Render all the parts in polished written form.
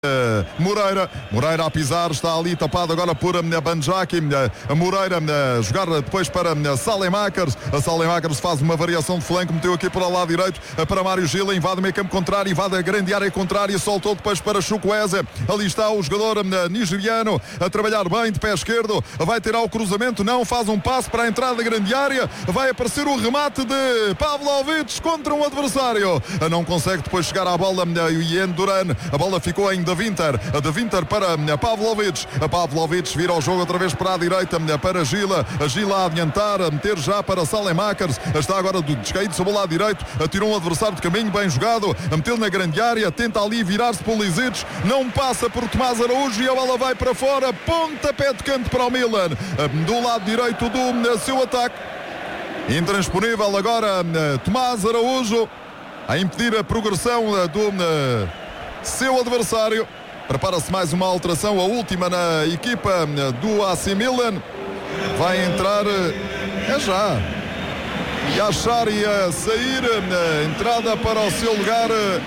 Moreira a pisar, está ali tapado agora por Banjaki. Moreira a jogar depois para Salemakers. A Salemakers faz uma variação de flanco, meteu aqui para o lado direito para Mário Gil, invade o meio campo contrário, invade a grande área contrária, soltou depois para Chukwueze. Ali está o jogador nigeriano a trabalhar bem de pé esquerdo, vai tirar o cruzamento, não faz um passo para a entrada da grande área, vai aparecer o remate de Pavlovic contra um adversário, não consegue depois chegar à bola Ian Duran, a bola ficou em De Winter para Pavlovic. A Pavlovic vira o jogo outra vez para a direita para Gila. A Gila a adiantar, a meter já para Salemakers. Está agora descaído sobre o lado direito. Atirou um adversário de caminho bem jogado. A metê-lo na grande área. Tenta ali virar-se por Lisic. Não passa por Tomás Araújo e a bola vai para fora. Pontapé de canto para o Milan. Do lado direito do seu ataque. Intransponível agora Tomás Araújo a impedir a progressão do seu adversário. Prepara-se mais uma alteração, a última na equipa do AC Milan. Vai entrar já Yashari a sair, entrada para o seu lugar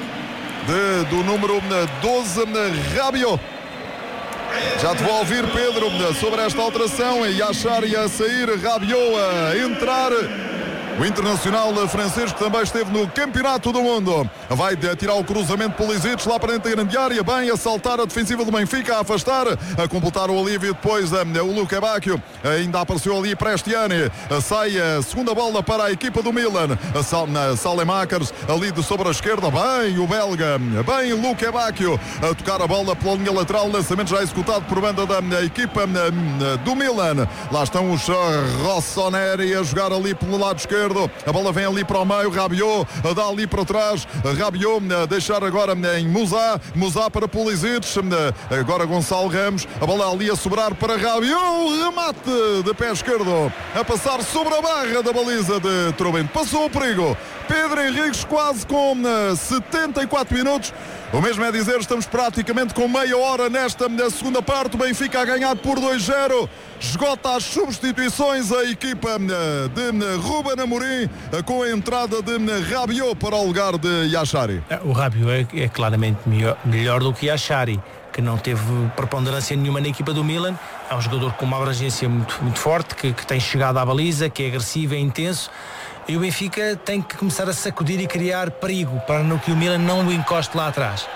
do número 12, Rabiot. Já te vou ouvir, Pedro, sobre esta alteração. Yashari a sair, Rabiot a entrar. O internacional francês que também esteve no Campeonato do Mundo vai tirar o cruzamento Pulisic lá para dentro da grande área, bem a saltar a defensiva do Benfica, a afastar, a completar o alívio depois o Luca Bacchio, ainda apareceu ali Prestiani, sai a segunda bola para a equipa do Milan, Salemakers ali de sobre a esquerda, bem o belga, bem Luca Bacchio a tocar a bola pela linha lateral, lançamento já executado por banda da equipa do Milan. Lá estão os Rossoneri a jogar ali pelo lado esquerdo. A bola vem ali para o meio, Rabiot dá ali para trás, Rabiot a deixar agora em Musa para Pulisic, agora Gonçalo Ramos, a bola ali a sobrar para Rabiot, remate de pé esquerdo a passar sobre a barra da baliza de Trubin, passou o perigo. Pedro Henriques quase com 74 minutos. O mesmo é dizer, estamos praticamente com meia hora nesta segunda parte. O Benfica a ganhar por 2-0. Esgota as substituições a equipa de Ruben Amorim com a entrada de Rabiot para o lugar de Yashari. O Rabiot é claramente melhor do que Yashari, que não teve preponderância nenhuma na equipa do Milan. É um jogador com uma abrangência muito forte, que tem chegado à baliza, que é agressivo, é intenso. E o Benfica tem que começar a sacudir e criar perigo para que o Milan não o encoste lá atrás.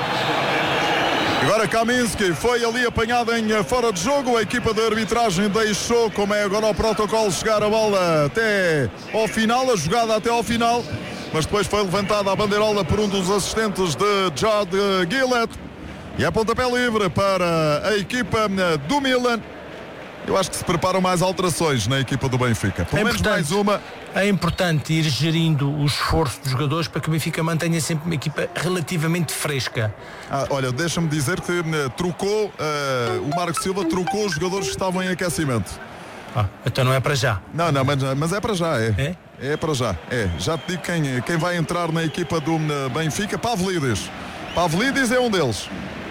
Agora Kaminski foi ali apanhado em fora de jogo. A equipa de arbitragem deixou, como é agora o protocolo, chegar a bola até ao final, a jogada até ao final. Mas depois foi levantada a bandeirola por um dos assistentes de Jod Gillett. E é pontapé livre para a equipa do Milan. Eu acho que se preparam mais alterações na equipa do Benfica. Pelo menos mais uma. É importante ir gerindo o esforço dos jogadores para que o Benfica mantenha sempre uma equipa relativamente fresca. Olha, deixa-me dizer que trocou, o Marco Silva trocou os jogadores que estavam em aquecimento. Então não é para já. Não, mas é para já, é. É para já, é. Já te digo quem vai entrar na equipa do Benfica. Pavlidis é um deles.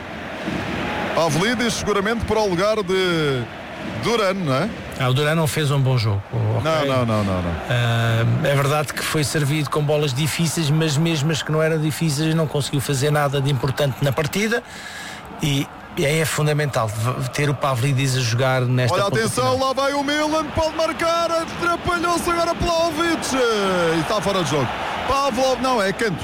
Pavlidis seguramente para o lugar de Duran, não é? O Duran não fez um bom jogo. Okay. Não. É verdade que foi servido com bolas difíceis, mas mesmo as que não eram difíceis não conseguiu fazer nada de importante na partida e é fundamental ter o Pavlidis a jogar nesta. Olha, atenção, lá vai o Milan, pode marcar, atrapalhou-se agora Pavlovic e está fora de jogo. Pavlov, não, é canto,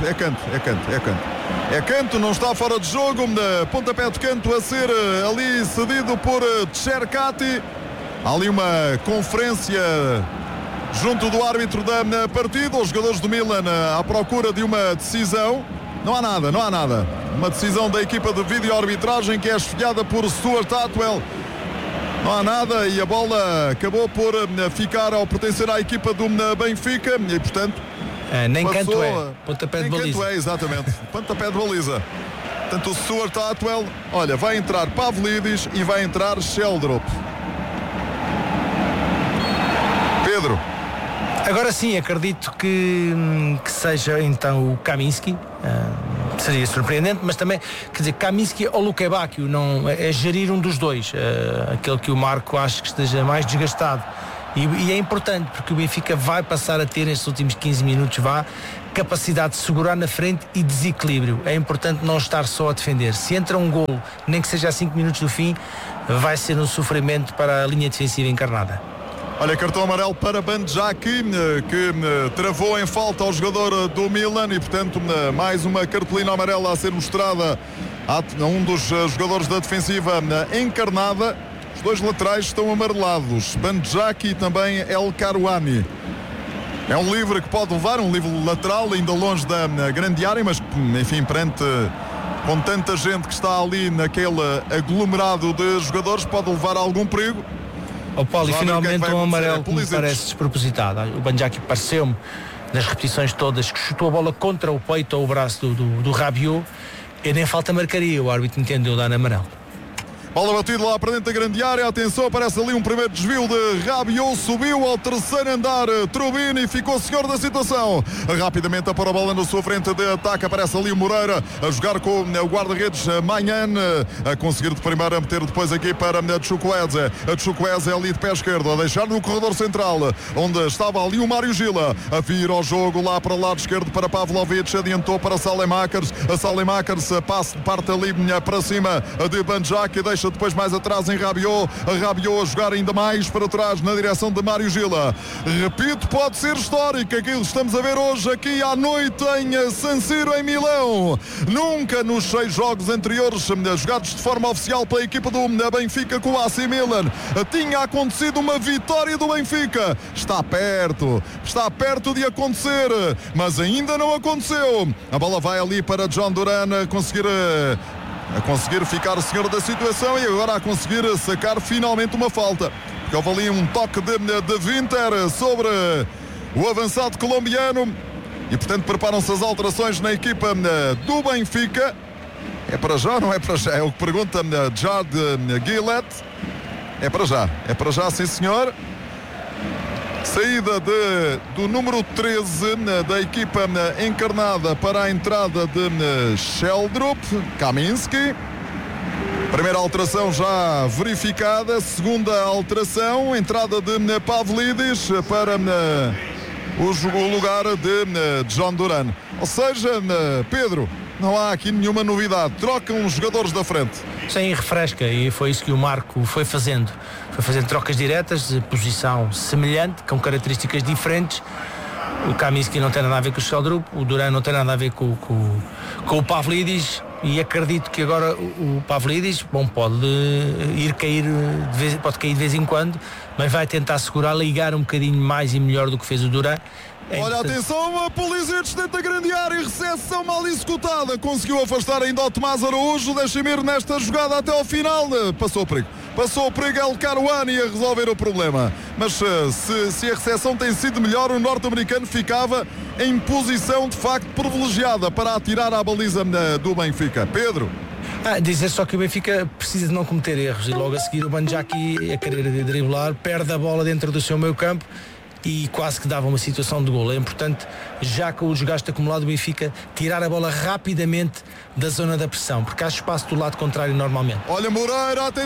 não está fora de jogo, pontapé de canto a ser ali cedido por Cherkati. Há ali uma conferência junto do árbitro da partida, os jogadores do Milan à procura de uma decisão. Não há nada. Uma decisão da equipa de vídeo-arbitragem que é esfolhada por Stuart Atwell. Não há nada e a bola acabou por ficar ao pertencer à equipa do Benfica e, portanto, nem canto pontapé de baliza. Canto exatamente, pontapé de baliza. Portanto, o Stuart Atwell, olha, vai entrar Pavlidis e vai entrar Sheldrop. Pedro. Agora sim, acredito que seja então o Kaminski. Seria surpreendente, mas também, quer dizer, Kaminski ou Luca Bacchio, não é gerir um dos dois, aquele que o Marco acha que esteja mais desgastado E é importante porque o Benfica vai passar a ter nestes últimos 15 minutos capacidade de segurar na frente e desequilíbrio. É importante não estar só a defender. Se entra um golo, nem que seja a 5 minutos do fim, vai ser um sofrimento para a linha defensiva encarnada. Olha, cartão amarelo para Bandjaki, que travou em falta ao jogador do Milan e, portanto, mais uma cartolina amarela a ser mostrada a um dos jogadores da defensiva encarnada. Os dois laterais estão amarelados, Bandjaki e também El Karouani. É um livre que pode levar, um livre lateral, ainda longe da grande área, mas, enfim, com tanta gente que está ali naquele aglomerado de jogadores, pode levar a algum perigo. Paulo, e finalmente um amarelo que me parece despropositado. O Bandjaki pareceu-me, nas repetições todas, que chutou a bola contra o peito ou o braço do Rabiot, e nem falta marcaria, o árbitro entendeu dar amarelo. Bola batida lá para dentro da grande área, atenção, aparece ali um primeiro desvio de Rabiot, subiu ao terceiro andar Trubin e ficou senhor da situação. Rapidamente a pôr a bola na sua frente de ataque, aparece ali o Moreira a jogar com o guarda-redes Maignan, a conseguir de primeiro a meter depois aqui para Chukwueze. A Chukwueze ali de pé esquerdo, a deixar no corredor central, onde estava ali o Mário Gila, a vir ao jogo lá para o lado esquerdo para Pavlovic, adiantou para Saelemaekers, a Saelemaekers parte ali para cima de Bandjaki, deixa depois mais atrás em Rabiot, a Rabiot a jogar ainda mais para trás na direção de Mário Gila. Repito, pode ser histórico aquilo que estamos a ver hoje aqui à noite em San Siro, em Milão. Nunca nos 6 jogos anteriores jogados de forma oficial pela equipa do Benfica com o AC Milan tinha acontecido uma vitória do Benfica. Está perto de acontecer, mas ainda não aconteceu. A bola vai ali para John Duran a conseguir ficar senhor da situação e agora a conseguir sacar finalmente uma falta, porque houve ali um toque de Winter sobre o avançado colombiano e, portanto, preparam-se as alterações na equipa do Benfica. É para já, não é para já? É o que pergunta Jard Gillett. É para já, sim senhor. Saída do número 13 da equipa encarnada para a entrada de Sheldrup, Kaminski. Primeira alteração já verificada. Segunda alteração, entrada de Pavlidis para o lugar de John Duran. Ou seja, Pedro, não há aqui nenhuma novidade. Trocam os jogadores da frente. Sim, refresca, e foi isso que o Marco foi fazendo. Foi fazendo trocas diretas de posição semelhante, com características diferentes. O Kaminski não tem nada a ver com o Sheldrup, o Duran não tem nada a ver com o Pavlidis, e acredito que agora o Pavlidis, pode cair de vez em quando, mas vai tentar segurar, ligar um bocadinho mais e melhor do que fez o Duran. Olha, atenção, a Pulisic dentro da grande área, recepção mal executada, conseguiu afastar ainda o Tomás Araújo, deixa-me ir nesta jogada até ao final, passou o perigo El Karouani a resolver o problema, mas se a recepção tem sido melhor, o norte-americano ficava em posição de facto privilegiada para atirar à baliza do Benfica. Pedro? Dizer só que o Benfica precisa de não cometer erros, e logo a seguir o Bandjaki a querer driblar, perde a bola dentro do seu meio campo e quase que dava uma situação de golo. É importante, já com o desgaste acumulado, o Benfica tirar a bola rapidamente da zona da pressão, porque há espaço do lado contrário normalmente. Olha, Moreira a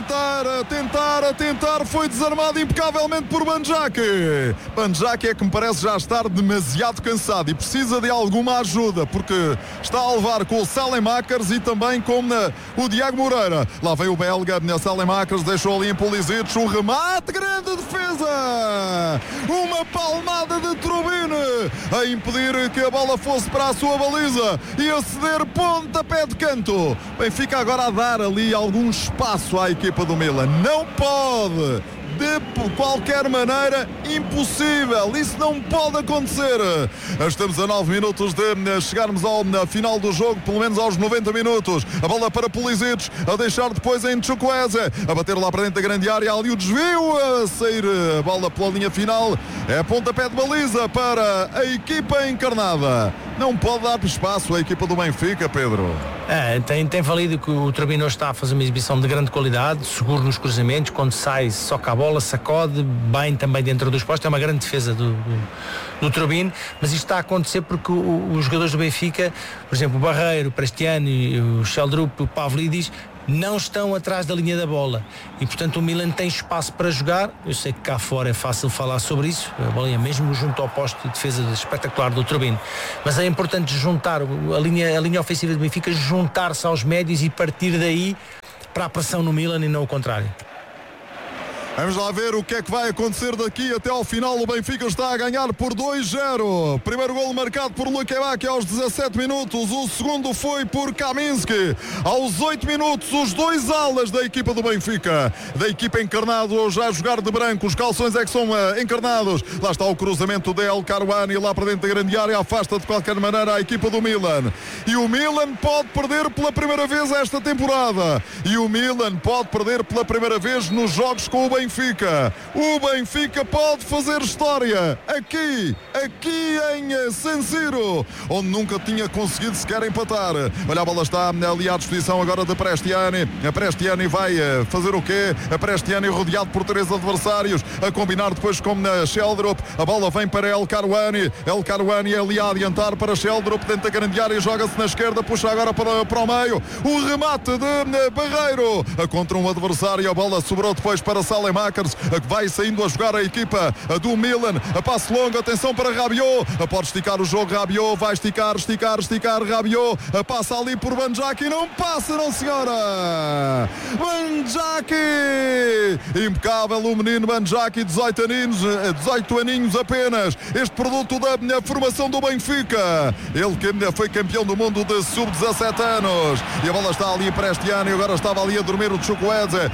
tentar, foi desarmado impecavelmente por Bandjaki. Bandjaki é que me parece já estar demasiado cansado e precisa de alguma ajuda, porque está a levar com o Saelemaekers e também com o Diago Moreira. Lá vem o belga, Saelemaekers deixou ali em Pulisic, um remate, grande defesa, uma palmada de Trubin a impedir que a bola fosse para a sua baliza e a ceder pontapé de canto. Benfica agora a dar ali algum espaço à equipa do Milan. Não pode, de qualquer maneira, impossível. Isso não pode acontecer. Estamos a 9 minutos de chegarmos ao final do jogo, pelo menos aos 90 minutos. A bola para Pulisic, a deixar depois em Chukwueze, a bater lá para dentro da grande área, ali o desvio, a sair a bola pela linha final. É pontapé de baliza para a equipa encarnada. Não pode dar espaço à equipa do Benfica, Pedro. Tem valido que o Trubin está a fazer uma exibição de grande qualidade, seguro nos cruzamentos, quando sai, soca a bola, sacode, bem também dentro dos postos. É uma grande defesa do Trubin, mas isto está a acontecer porque os jogadores do Benfica, por exemplo, o Barreiro, o Prestiano, o Sheldrup, o Pavlidis, não estão atrás da linha da bola e portanto o Milan tem espaço para jogar. Eu sei que cá fora é fácil falar sobre isso, a bolinha mesmo junto ao posto de defesa espetacular do Turbine, mas é importante juntar a linha ofensiva do Benfica, juntar-se aos médios e partir daí para a pressão no Milan e não o contrário. Vamos lá ver o que é que vai acontecer daqui até ao final. O Benfica está a ganhar por 2-0. Primeiro golo marcado por Lukebaki aos 17 minutos. O segundo foi por Kaminski. Aos 8 minutos, os dois alas da equipa do Benfica. Da equipa encarnado hoje a jogar de branco. Os calções é que são encarnados. Lá está o cruzamento de El Karouani lá para dentro da grande área. Afasta de qualquer maneira a equipa do Milan. E o Milan pode perder pela primeira vez esta temporada. E o Milan pode perder pela primeira vez nos jogos com o Benfica. O Benfica pode fazer história aqui em San Siro, onde nunca tinha conseguido sequer empatar. Olha, a bola está ali à disposição agora de Prestiani. A Prestiani vai fazer o quê? A Prestiani rodeado por 3 adversários, a combinar depois com Sheldrup. A bola vem para El Karouani. El Karouani é ali a adiantar para Sheldrup dentro da grande área, joga-se na esquerda, puxa agora para o meio. O remate de Barreiro contra um adversário. A bola sobrou depois para Salem Makers, que vai saindo a jogar a equipa do Milan. A passe longo, atenção para Rabiot. Pode esticar o jogo, Rabiot vai esticar Rabiot. Passa ali por Banjaki, não passa, não senhora. Banjaki, impecável o menino Banjaki, 18 aninhos apenas. Este produto da formação do Benfica. Ele que foi campeão do mundo de sub-17 anos. E a bola está ali para Prestiani, agora estava ali a dormir o Chukwueze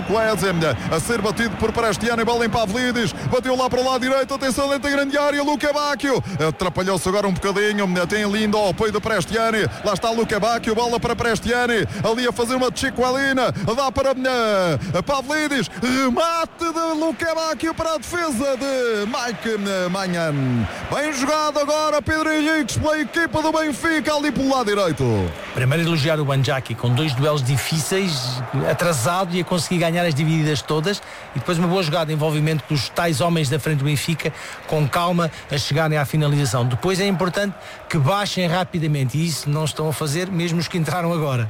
a ser batido por Prestiani, bola em Pavlidis, bateu lá para o lado direito, atenção dentro da grande área, Lukebaki atrapalhou-se agora um bocadinho, tem ali ainda ao apoio de Prestiani, lá está Lukebaki, bola para Prestiani, ali a fazer uma chiqualina, dá para Pavlidis, remate de Lukebaki para a defesa de Mike Maignan. Bem jogado agora Pedro Henriques pela equipa do Benfica ali pelo lado direito. Primeiro elogiar o Banjaki com 2 duelos difíceis, atrasado e a conseguir ganhar as divididas todas, e depois uma boa jogada de envolvimento dos tais homens da frente do Benfica, com calma a chegarem à finalização. Depois é importante que baixem rapidamente, e isso não estão a fazer mesmo os que entraram agora.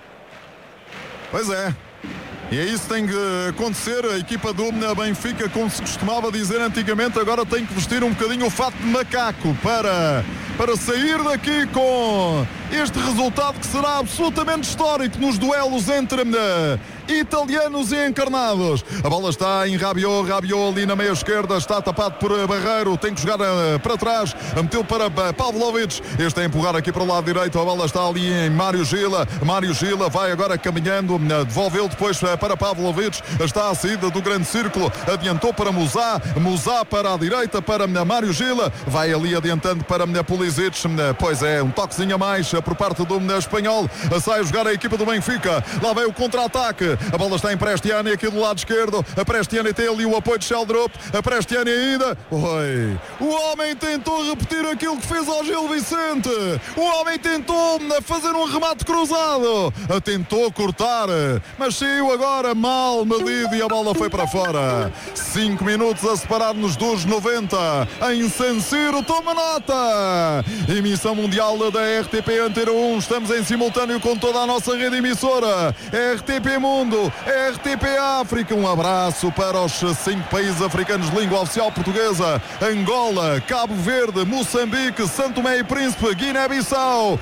Pois é. E é isso que tem que acontecer. A equipa do Benfica, como se costumava dizer antigamente, agora tem que vestir um bocadinho o fato de macaco para sair daqui com este resultado que será absolutamente histórico nos duelos entre italianos e encarnados. A bola está em Rabiot ali na meia esquerda, está tapado por Barreiro, tem que jogar para trás, meteu para Pavlovic, este a empurrar aqui para o lado direito, a bola está ali em Mário Gila vai agora caminhando, devolveu depois para Pavlovic, está à saída do grande círculo, adiantou para Musá para a direita, para Mário Gila, vai ali adiantando para Pulisic, pois é, um toquezinho a mais por parte do espanhol, sai a jogar a equipa do Benfica, lá vai o contra-ataque. A bola está em Prestiani aqui do lado esquerdo. A Prestiani tem ali o apoio de Sheldrup. A Prestiani ainda. Oi. O homem tentou repetir aquilo que fez ao Gil Vicente. O homem tentou fazer um remate cruzado. Tentou cortar, mas saiu agora mal medido e a bola foi para fora. 5 minutos a separar-nos dos 90 em San Siro. Toma nota. Emissão mundial da RTP Antena 1. Estamos em simultâneo com toda a nossa rede emissora. RTP Mundo, RTP África. Um abraço para os 5 países africanos de língua oficial portuguesa: Angola, Cabo Verde, Moçambique, São Tomé e Príncipe, Guiné-Bissau.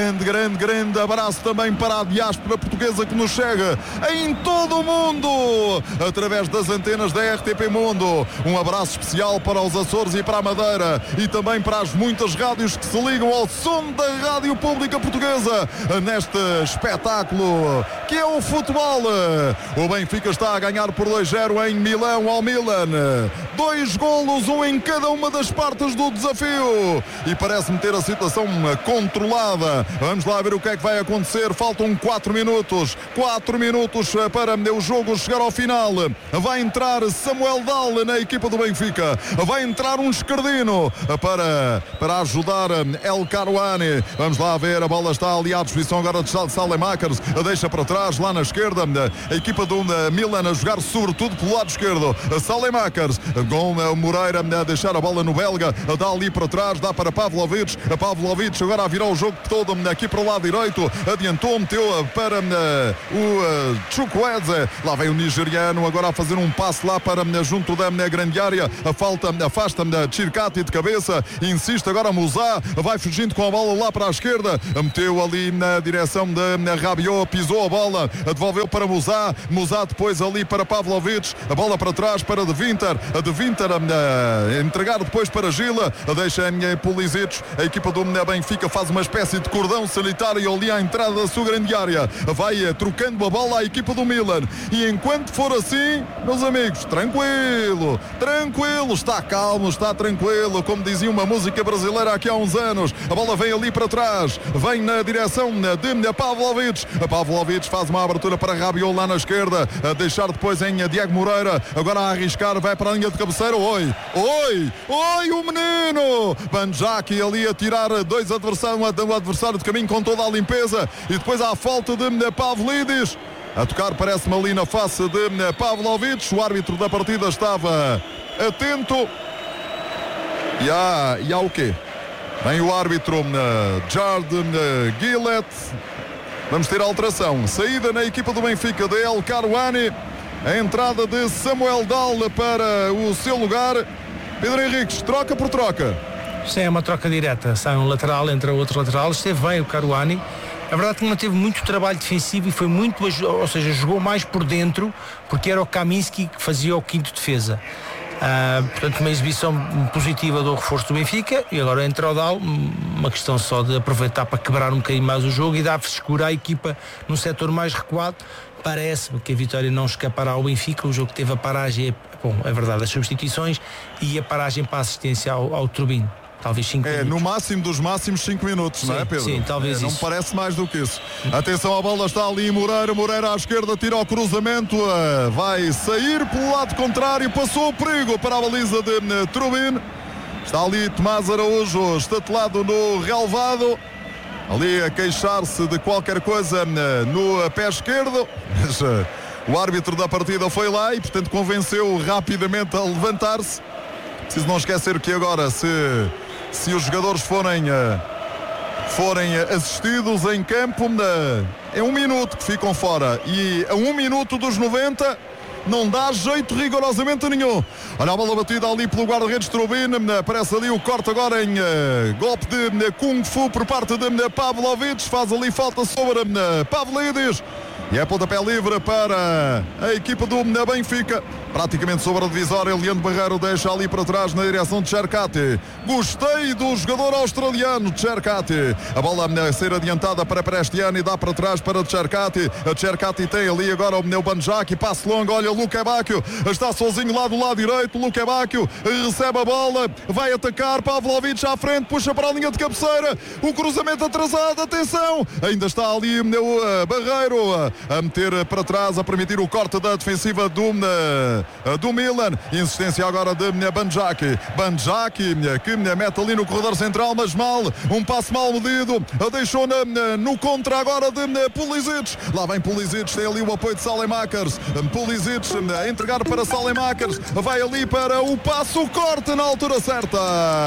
Grande abraço também para a diáspora portuguesa que nos chega em todo o mundo através das antenas da RTP Mundo. Um abraço especial para os Açores e para a Madeira, e também para as muitas rádios que se ligam ao som da Rádio Pública Portuguesa neste espetáculo que é o futebol. O Benfica está a ganhar por 2-0 em Milão ao Milan. 2 golos, um em cada uma das partes do desafio, e parece-me ter a situação controlada. Vamos lá ver o que é que vai acontecer. Faltam 4 minutos para o jogo chegar ao final. Vai entrar Samuel Dal na equipa do Benfica, vai entrar um esquerdino para ajudar El Karouani. Vamos lá a ver, a bola está ali à disposição agora de Saelemaekers, deixa para trás, lá na esquerda, a equipa do Milan a jogar sobretudo pelo lado esquerdo. Saelemaekers, com o Moreira a deixar a bola no belga, dá ali para trás, dá para Pavlovic, agora a virar o jogo todo aqui para o lado direito, adiantou, meteu para o Chukwueze, lá vem o nigeriano agora a fazer um passe lá para junto da grande área, afasta-me da Chircati de cabeça, insiste agora Musá, vai fugindo com a bola lá para a esquerda, meteu ali na direção da Rabiot, pisou a bola, devolveu para Musá depois ali para Pavlovic, a bola para trás para De Winter entregar depois para Gila, deixa em Pulisic, a equipa do Benfica faz uma espécie de cordão sanitário ali à entrada da sua grande área, vai trocando a bola à equipa do Milan, e enquanto for assim, meus amigos, tranquilo, está calmo, está tranquilo, como dizia uma música brasileira aqui há uns anos, a bola vem ali para trás, vem na direção de Pavlovic faz uma abertura para Rabiot lá na esquerda, a deixar depois em Diego Moreira, agora a arriscar, vai para a linha de cabeceira, oi, o menino Banjaki ali a tirar dois adversários, um adversário de caminho com toda a limpeza, e depois há a falta de Pavlidis, a tocar parece-me ali na face de Pavlovic, o árbitro da partida estava atento, e há o quê? Vem o árbitro Jordan Gillett, vamos ter alteração, saída na equipa do Benfica de El Karouani, a entrada de Samuel Dal para o seu lugar. Pedro Henriques, troca por troca. Isto é uma troca direta, sai um lateral, entra outro lateral, esteve bem o Karouani. A verdade é que não teve muito trabalho defensivo e foi muito, ou seja, jogou mais por dentro, porque era o Kaminski que fazia o quinto defesa. Portanto, uma exibição positiva do reforço do Benfica, e agora entra o Dal, uma questão só de aproveitar para quebrar um bocadinho mais o jogo e dar frescura à equipa no setor mais recuado. Parece-me que a vitória não escapará ao Benfica. O jogo teve a paragem, é verdade, as substituições e a paragem para a assistência ao Turbino. Talvez 5 minutos. No máximo dos máximos 5 minutos, sim, não é, Pedro? Sim, talvez não isso. Não parece mais do que isso. Atenção, a bola está ali, Moreira à esquerda, tira o cruzamento, vai sair pelo lado contrário, passou o perigo para a baliza de Turbin. Está ali Tomás Araújo, estatelado no relvado, ali a queixar-se de qualquer coisa no pé esquerdo, mas o árbitro da partida foi lá e, portanto, convenceu rapidamente a levantar-se. Preciso não esquecer que agora, se os jogadores forem assistidos em campo, é 1 minuto que ficam fora, e a 1 minuto dos 90 não dá jeito rigorosamente nenhum. Olha a bola batida ali pelo guarda-redes Trubin, aparece ali o corte agora em golpe de Kung Fu por parte de Pavlovic, faz ali falta sobre Pavlidis, e é pontapé livre para a equipa do Benfica, praticamente sobre a divisória. Leandro Barreiro deixa ali para trás na direção de Cherkati. Gostei do jogador australiano Cherkati. A bola a ser adiantada para Prestiani, dá para trás para Cherkati. A Cherkati tem ali agora o Banjaki, passe longo, olha o Luque Bacchio, está sozinho lá do lado direito. Luque Bacchio recebe a bola, vai atacar, Pavlovic à frente, puxa para a linha de cabeceira, o cruzamento atrasado, atenção, ainda está ali o Barreiro a meter para trás, a permitir o corte da defensiva do Milan. Insistência agora de Banjaki que mete ali no corredor central, mas mal, um passo mal medido, deixou no contra agora de Pulisic. Lá vem Pulisic, tem ali o apoio de Saelemaekers. Pulisic a entregar para Saelemaekers, vai ali para o passo, o corte na altura certa.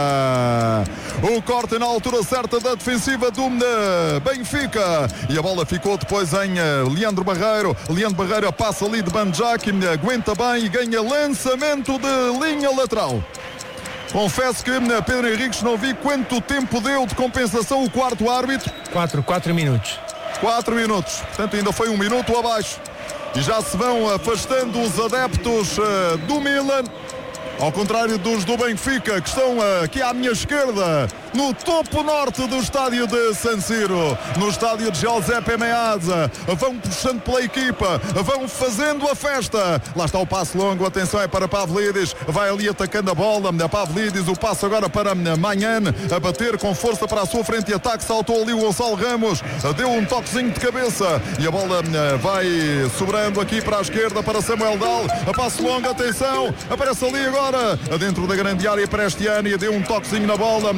O corte na altura certa da defensiva do Benfica, e a bola ficou depois em Leandro Barreiro. Leandro Barreiro passa ali de Banjaki, aguenta bem e ganha lançamento de linha lateral. Confesso que Pedro Henriques não vi quanto tempo deu de compensação o quarto árbitro. 4 minutos. 4 minutos, portanto ainda foi 1 minuto abaixo. E já se vão afastando os adeptos do Milan, ao contrário dos do Benfica, que estão aqui à minha esquerda, no topo norte do estádio de San Siro, no estádio de Giuseppe Meazza. Vão puxando pela equipa, vão fazendo a festa. Lá está o passe longo, atenção, é para Pavlidis, vai ali atacando a bola. Pavlidis, o passe agora para Manhan, a bater com força para a sua frente de ataque, saltou ali o Gonçalo Ramos, deu um toquezinho de cabeça e a bola vai sobrando aqui para a esquerda para Samuel Dal. A passe longo, atenção, aparece ali agora dentro da grande área Prestiani, deu um toquezinho na bola, a permitir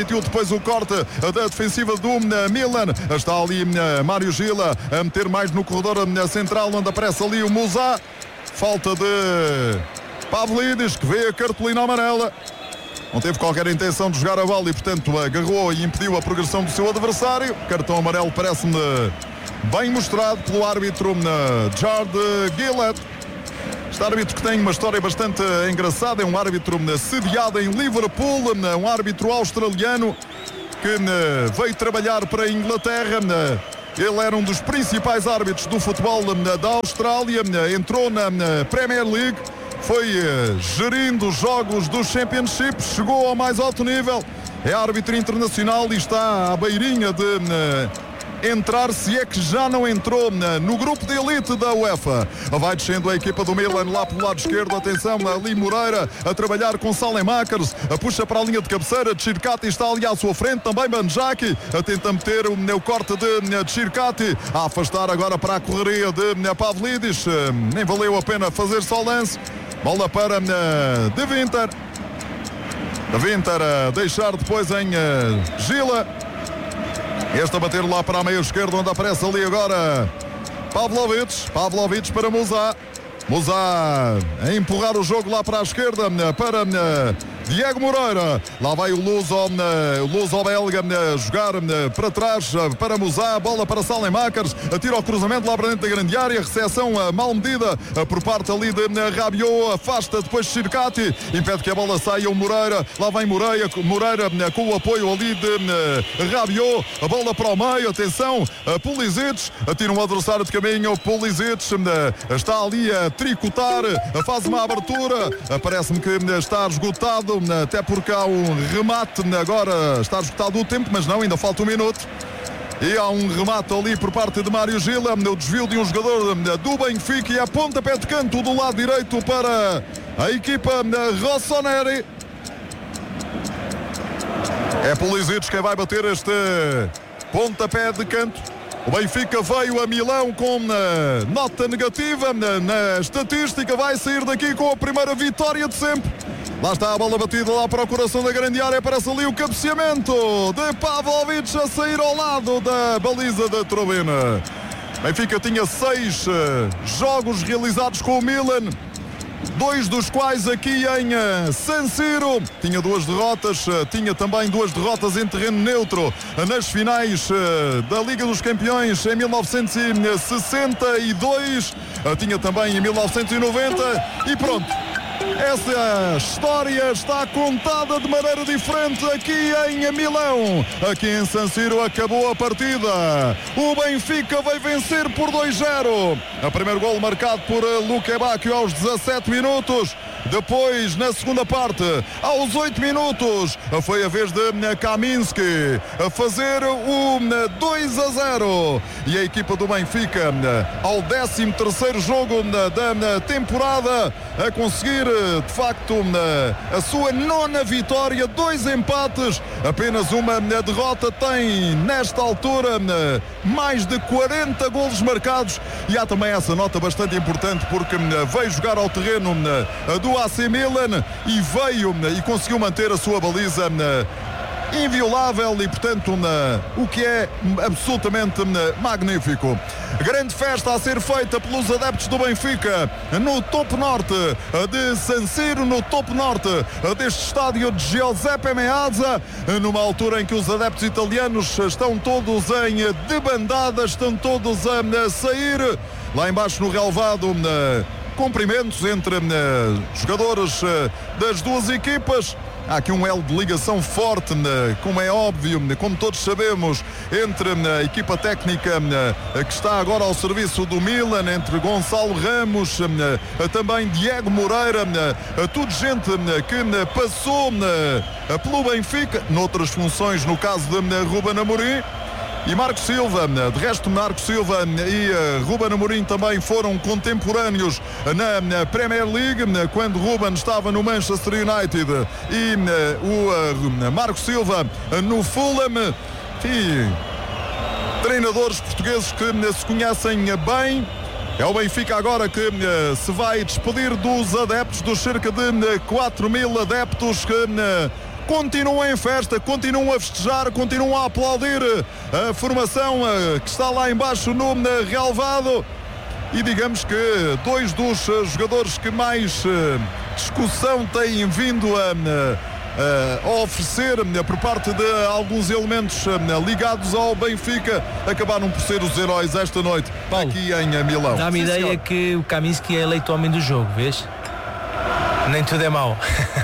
permitiu depois o corte da defensiva do Milan. Está ali Mário Gila a meter mais no corredor central, onde aparece ali o Musa. Falta de Pavlidis, que vê a cartolina amarela. Não teve qualquer intenção de jogar a bola e, portanto, agarrou e impediu a progressão do seu adversário. Cartão amarelo parece-me bem mostrado pelo árbitro Jard Gillett. Este árbitro que tem uma história bastante engraçada, é um árbitro sediado em Liverpool, um árbitro australiano que veio trabalhar para a Inglaterra. Ele era um dos principais árbitros do futebol da Austrália, entrou na Premier League, foi gerindo os jogos do Championship, chegou ao mais alto nível, é árbitro internacional e está à beirinha de entrar, se é que já não entrou no grupo de elite da UEFA. Vai descendo a equipa do Milan lá pelo lado esquerdo. Atenção, ali Moreira a trabalhar com Salemackers, puxa para a linha de cabeceira. Chircati está ali à sua frente, também Banjaki tenta meter o corte de Chircati, a afastar agora para a correria de Pavlidis. Nem valeu a pena fazer só lance. Bola para De Winter. De Winter a deixar depois em Gila. Este a bater lá para a meia esquerda, onde aparece ali agora Pavlovic para Musa. Musa a empurrar o jogo lá para a esquerda para Diego Moreira. Lá vai o Luso belga jogar para trás para Musa. Bola para Salemackers. Atira o cruzamento lá para dentro da grande área. Recepção mal medida por parte ali de Rabiot. Afasta depois Chircati. Impede que a bola saia o Moreira. Lá vem Moreira com o apoio ali de Rabiot. A bola para o meio. Atenção. Pulisic. Atira um adversário de caminho. Pulisic está ali a tricotar. Faz uma abertura. Parece-me que está esgotado. Até porque há um remate, agora está esgotado o tempo, mas não, ainda falta um minuto. E há um remate ali por parte de Mário Gila, o desvio de um jogador do Benfica e a pontapé de canto do lado direito para a equipa Rossoneri. É Pulisic quem vai bater este pontapé de canto. O Benfica veio a Milão com nota negativa na estatística, vai sair daqui com a primeira vitória de sempre. Lá está a bola batida lá para o coração da grande área. Aparece ali o cabeceamento de Pavlovic a sair ao lado da baliza da Trobina. Benfica tinha 6 jogos realizados com o Milan, 2 dos quais aqui em San Siro. Tinha 2 derrotas, tinha também 2 derrotas em terreno neutro nas finais da Liga dos Campeões em 1962. Tinha também em 1990 e pronto. Essa história está contada de maneira diferente aqui em Milão. Aqui em San Siro acabou a partida. O Benfica vai vencer por 2-0. O primeiro golo marcado por Luque Bacchio aos 17 minutos. Depois, na segunda parte, aos 8 minutos, foi a vez de Kaminski a fazer o 2-0. E a equipa do Benfica, ao 13º jogo da temporada, a conseguir, de facto, a sua 9ª vitória, 2 empates, apenas uma derrota. Tem, nesta altura, mais de 40 golos marcados. E há também essa nota bastante importante, porque veio jogar ao terreno do AC Milan e veio e conseguiu manter a sua baliza inviolável e, portanto, o que é absolutamente magnífico. Grande festa a ser feita pelos adeptos do Benfica no topo norte de San Siro, no topo norte deste estádio de Giuseppe Meazza, numa altura em que os adeptos italianos estão todos em debandada, estão todos a sair. Lá embaixo no relvado, cumprimentos entre jogadores das duas equipas. Há aqui um elo de ligação forte, como é óbvio, como todos sabemos, entre a equipa técnica que está agora ao serviço do Milan, entre Gonçalo Ramos, também Diego Moreira, tudo gente que passou pelo Benfica, noutras funções, no caso de Ruben Amorim. E Marco Silva, de resto Marco Silva e Ruben Amorim também foram contemporâneos na Premier League, quando Ruben estava no Manchester United e o Marco Silva no Fulham. E treinadores portugueses que se conhecem bem. É o Benfica agora que se vai despedir dos adeptos, dos cerca de 4.000 adeptos que continuam em festa, continuam a festejar, continuam a aplaudir a formação que está lá embaixo no relvado. E digamos que dois dos jogadores que mais discussão têm vindo a oferecer por parte de alguns elementos ligados ao Benfica acabaram por ser os heróis esta noite, Paulo, aqui em Milão. Dá-me ideia senhor, que o Kaminski é eleito homem do jogo, vês? Nem tudo é mau.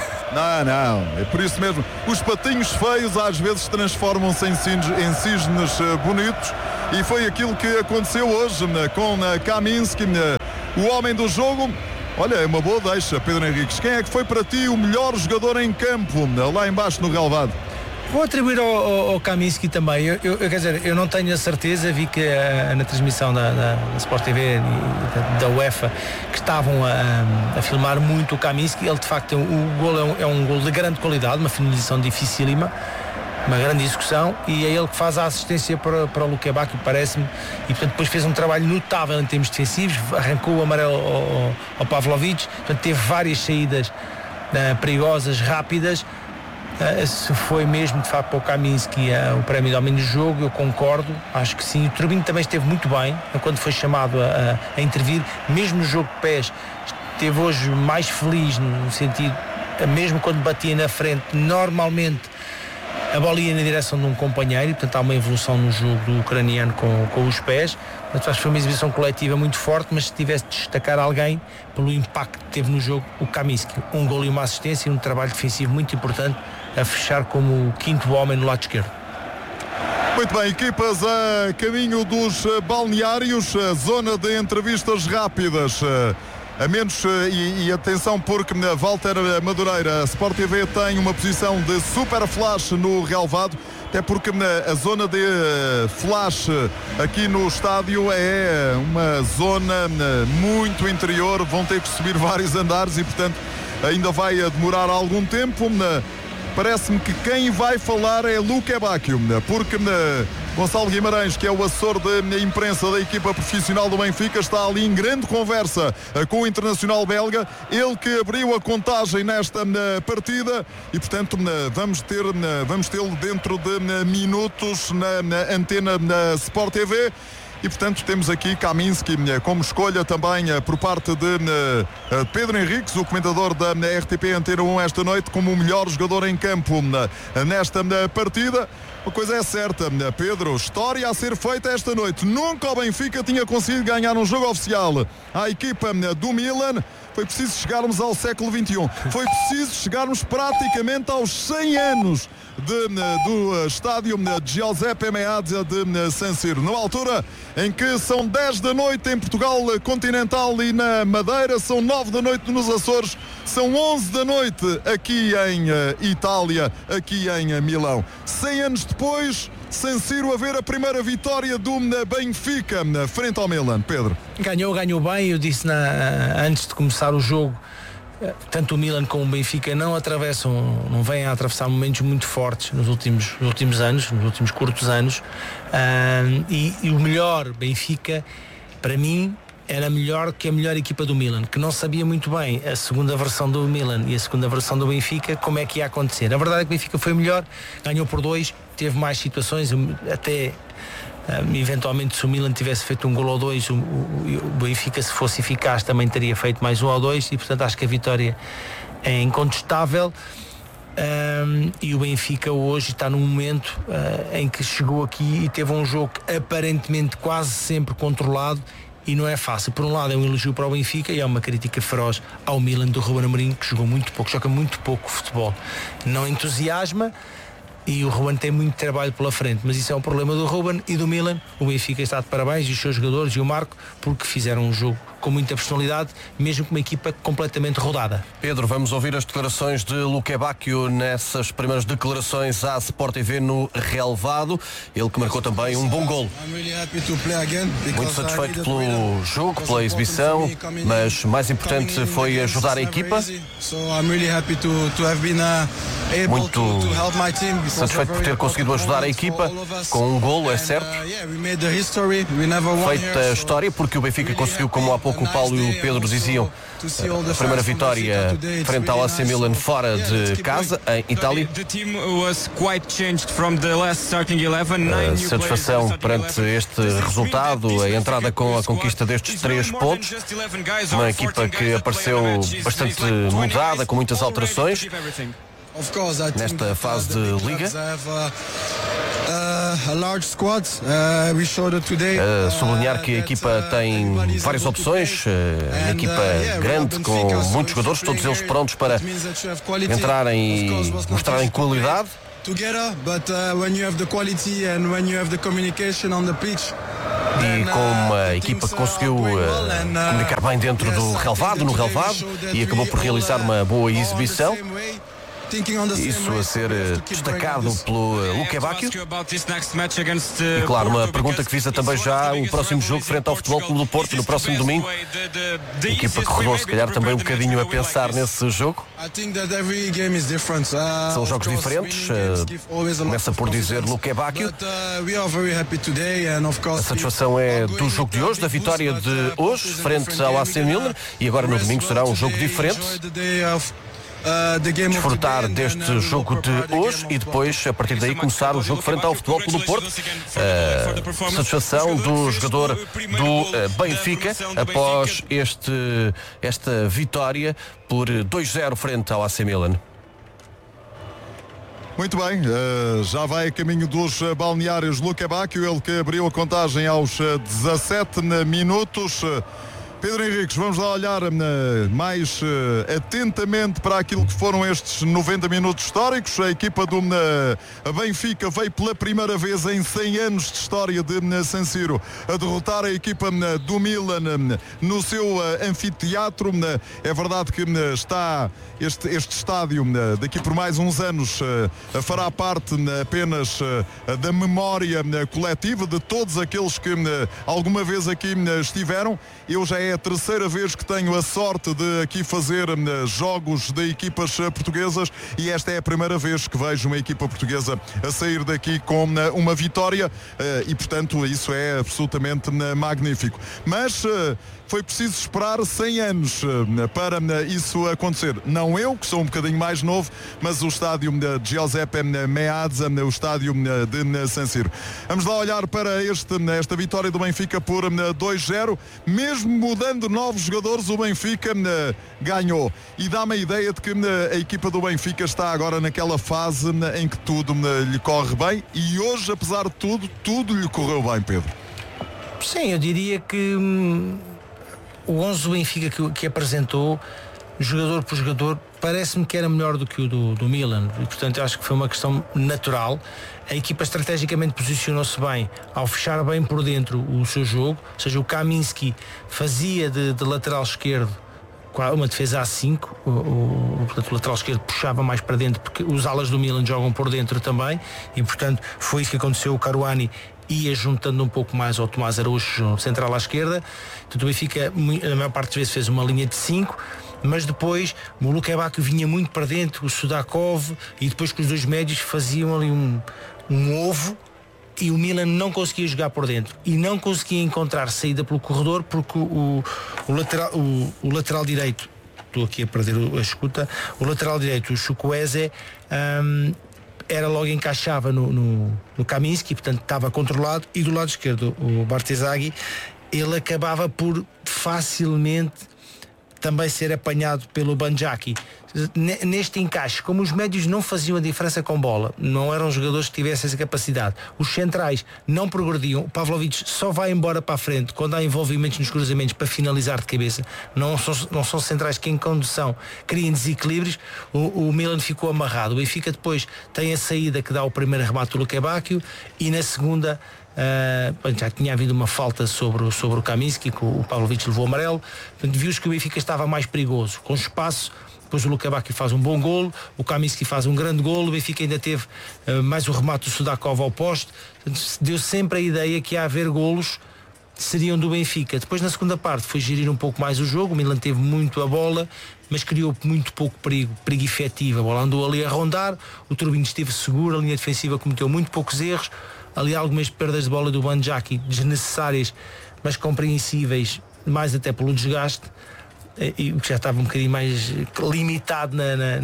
Não, é por isso mesmo. Os patinhos feios às vezes transformam-se em cisnes bonitos, e foi aquilo que aconteceu hoje com Kaminski, o homem do jogo. Olha, é uma boa deixa, Pedro Henriques. Quem é que foi para ti o melhor jogador em campo lá embaixo no relvado? Vou atribuir ao Kaminski também. Quer dizer, eu não tenho a certeza, vi que na transmissão da Sport TV e da UEFA que estavam a filmar muito o Kaminski. Ele de facto, o gol é um gol de grande qualidade, uma finalização dificílima, uma grande execução, e é ele que faz a assistência para o Luque Bacchio, parece-me, e portanto depois fez um trabalho notável em termos defensivos, arrancou o amarelo ao Pavlovic, portanto teve várias saídas perigosas, rápidas. Se foi mesmo de facto para o Kaminski o prémio de homem do jogo, eu concordo, acho que sim. O Turbino também esteve muito bem quando foi chamado a intervir, mesmo no jogo de pés esteve hoje mais feliz, no sentido, mesmo quando batia na frente, normalmente a bola ia na direção de um companheiro, e portanto há uma evolução no jogo do ucraniano com os pés. Portanto, acho que foi uma exibição coletiva muito forte, mas se tivesse de destacar alguém pelo impacto que teve no jogo, o Kaminski, um gol e uma assistência e um trabalho defensivo muito importante, a fechar como o quinto homem no lado esquerdo. Muito bem, equipas a caminho dos balneários, zona de entrevistas rápidas. A menos, e atenção, porque Walter Madureira, a Sport TV tem uma posição de super flash no relvado, até porque a zona de flash aqui no estádio é uma zona muito interior, vão ter que subir vários andares e portanto ainda vai demorar algum tempo. Parece-me que quem vai falar é Luque Bacchio, porque Gonçalo Guimarães, que é o assessor da imprensa da equipa profissional do Benfica, está ali em grande conversa com o internacional belga, ele que abriu a contagem nesta partida, e portanto vamos tê-lo dentro de minutos na antena da Sport TV. E portanto temos aqui Kaminski como escolha também por parte de Pedro Henriques, o comentador da RTP Antena 1 esta noite, como o melhor jogador em campo nesta partida. Uma coisa é certa, Pedro, história a ser feita esta noite. Nunca o Benfica tinha conseguido ganhar um jogo oficial à equipa do Milan. Foi preciso chegarmos ao século XXI. Foi preciso chegarmos praticamente aos 100 anos do estádio de Giuseppe Meazza de San Siro. Na altura em que são 10 da noite em Portugal continental e na Madeira, são 9 da noite nos Açores, são 11 da noite aqui em Itália, aqui em Milão. 100 anos depois, San Siro a ver a primeira vitória do Benfica frente ao Milan. Pedro. Ganhou bem, eu disse antes de começar o jogo, tanto o Milan como o Benfica não vêm a atravessar momentos muito fortes nos últimos anos, nos últimos curtos anos, e o melhor Benfica, para mim, era melhor que a melhor equipa do Milan, que não sabia muito bem a segunda versão do Milan e a segunda versão do Benfica, como é que ia acontecer. A verdade é que o Benfica foi melhor, ganhou por 2, teve mais situações, até eventualmente se o Milan tivesse feito um gol ou 2, o Benfica, se fosse eficaz, também teria feito mais 1 ou 2, e portanto acho que a vitória é incontestável. E o Benfica hoje está num momento em que chegou aqui e teve um jogo aparentemente quase sempre controlado, e não é fácil. Por um lado é um elogio para o Benfica e é uma crítica feroz ao Milan do Ruben Amorim, que joga muito pouco futebol, não entusiasma, e o Ruben tem muito trabalho pela frente, mas isso é um problema do Ruben e do Milan. O Benfica está de parabéns, e os seus jogadores e o Marco, porque fizeram um jogo com muita personalidade, mesmo com uma equipa completamente rodada. Pedro, vamos ouvir as declarações de Luque Bacchio nessas primeiras declarações à Sport TV no relvado. Ele que marcou também um bom gol. Muito satisfeito pelo jogo, pela exibição, mas mais importante foi ajudar a equipa. Muito satisfeito por ter conseguido ajudar a equipa com um golo, é certo. Feita a história, porque o Benfica conseguiu, como há pouco o Paulo e o Pedro diziam, a primeira vitória frente ao AC Milan fora de casa, em Itália. A satisfação perante este resultado, a entrada com a conquista destes 3 pontos. Uma equipa que apareceu bastante mudada, com muitas alterações nesta fase de Liga. Sublinhar que a equipa tem várias opções, uma equipa grande com muitos jogadores, todos eles prontos para entrarem e mostrarem qualidade. E com uma equipa que conseguiu comunicar bem dentro do relvado, no relvado, e acabou por realizar uma boa exibição. Isso a ser destacado pelo Luque Bacchio. E claro, uma pergunta que visa também já o próximo jogo frente ao Futebol Clube do Porto no próximo domingo. A equipa que rodou se calhar também um bocadinho a pensar nesse jogo. São jogos diferentes. Começa por dizer Luque Bacchio. A satisfação é do jogo de hoje, da vitória de hoje frente ao AC Milan, e agora no domingo será um jogo diferente. Desfrutar deste jogo de hoje e depois, a partir daí, começar o jogo frente ao Futebol Clube do Porto. Satisfação do jogador do Benfica após esta vitória por 2-0 frente ao AC Milan. Muito bem, já vai a caminho dos balneários Luque Bacchio, ele que abriu a contagem aos 17 minutos. Pedro Henriques, vamos lá olhar mais atentamente para aquilo que foram estes 90 minutos históricos. A equipa do Benfica veio pela primeira vez em 100 anos de história de San Siro a derrotar a equipa do Milan no seu anfiteatro. É verdade que está este estádio daqui por mais uns anos fará parte apenas da memória coletiva de todos aqueles que alguma vez aqui estiveram. Eu já é a terceira vez que tenho a sorte de aqui fazer jogos de equipas portuguesas e esta é a primeira vez que vejo uma equipa portuguesa a sair daqui com uma vitória e, portanto, isso é absolutamente magnífico. Mas foi preciso esperar 100 anos para isso acontecer. Não eu, que sou um bocadinho mais novo, mas o estádio de Giuseppe Meazza, o estádio de San Siro. Vamos lá olhar para esta vitória do Benfica por 2-0. Mesmo mudando novos jogadores, o Benfica ganhou. E dá-me a ideia de que a equipa do Benfica está agora naquela fase em que tudo lhe corre bem e hoje, apesar de tudo lhe correu bem, Pedro. Sim, eu diria que o 11 do Benfica que apresentou, jogador por jogador, parece-me que era melhor do que o do Milan e, portanto, eu acho que foi uma questão natural. A equipa estrategicamente posicionou-se bem ao fechar bem por dentro o seu jogo, ou seja, o Kaminski fazia de lateral esquerdo uma defesa a 5, o lateral esquerdo puxava mais para dentro porque os alas do Milan jogam por dentro também e, portanto, foi isso que aconteceu. O Caruani ia juntando um pouco mais ao Tomás Araújo central à esquerda. Portanto, o Benfica, a maior parte das vezes, fez uma linha de 5, mas depois o Luque Bacchio vinha muito para dentro, o Sudakov, e depois com os dois médios faziam ali um ovo e o Milan não conseguia jogar por dentro e não conseguia encontrar saída pelo corredor porque o lateral direito, estou aqui a perder a escuta, o lateral direito, o Chukwueze, era logo encaixava no Kaminski, portanto estava controlado, e do lado esquerdo o Bartezaghi, ele acabava por facilmente também ser apanhado pelo Banjaki. Neste encaixe, como os médios não faziam a diferença com bola, não eram jogadores que tivessem essa capacidade, os centrais não progrediam, o Pavlovic só vai embora para a frente quando há envolvimentos nos cruzamentos para finalizar de cabeça, não são centrais que em condução criem desequilíbrios. O Milan ficou amarrado. O Benfica depois tem a saída que dá o primeiro remate do Luque Bacchio e na segunda já tinha havido uma falta sobre o Kaminski, que o Pavlovic levou amarelo. Viu-se que o Benfica estava mais perigoso, com espaço. Depois o Luque Bacchio faz um bom golo, o Kaminski faz um grande golo, o Benfica ainda teve mais o remate do Sudakov ao poste. Deu sempre a ideia que ia haver golos seriam do Benfica. Depois na segunda parte foi gerir um pouco mais o jogo, o Milan teve muito a bola, mas criou muito pouco perigo efetivo. A bola andou ali a rondar, o Turbin esteve seguro, a linha defensiva cometeu muito poucos erros, ali algumas perdas de bola do Banjaki desnecessárias, mas compreensíveis, mais até pelo desgaste, e que já estava um bocadinho mais limitado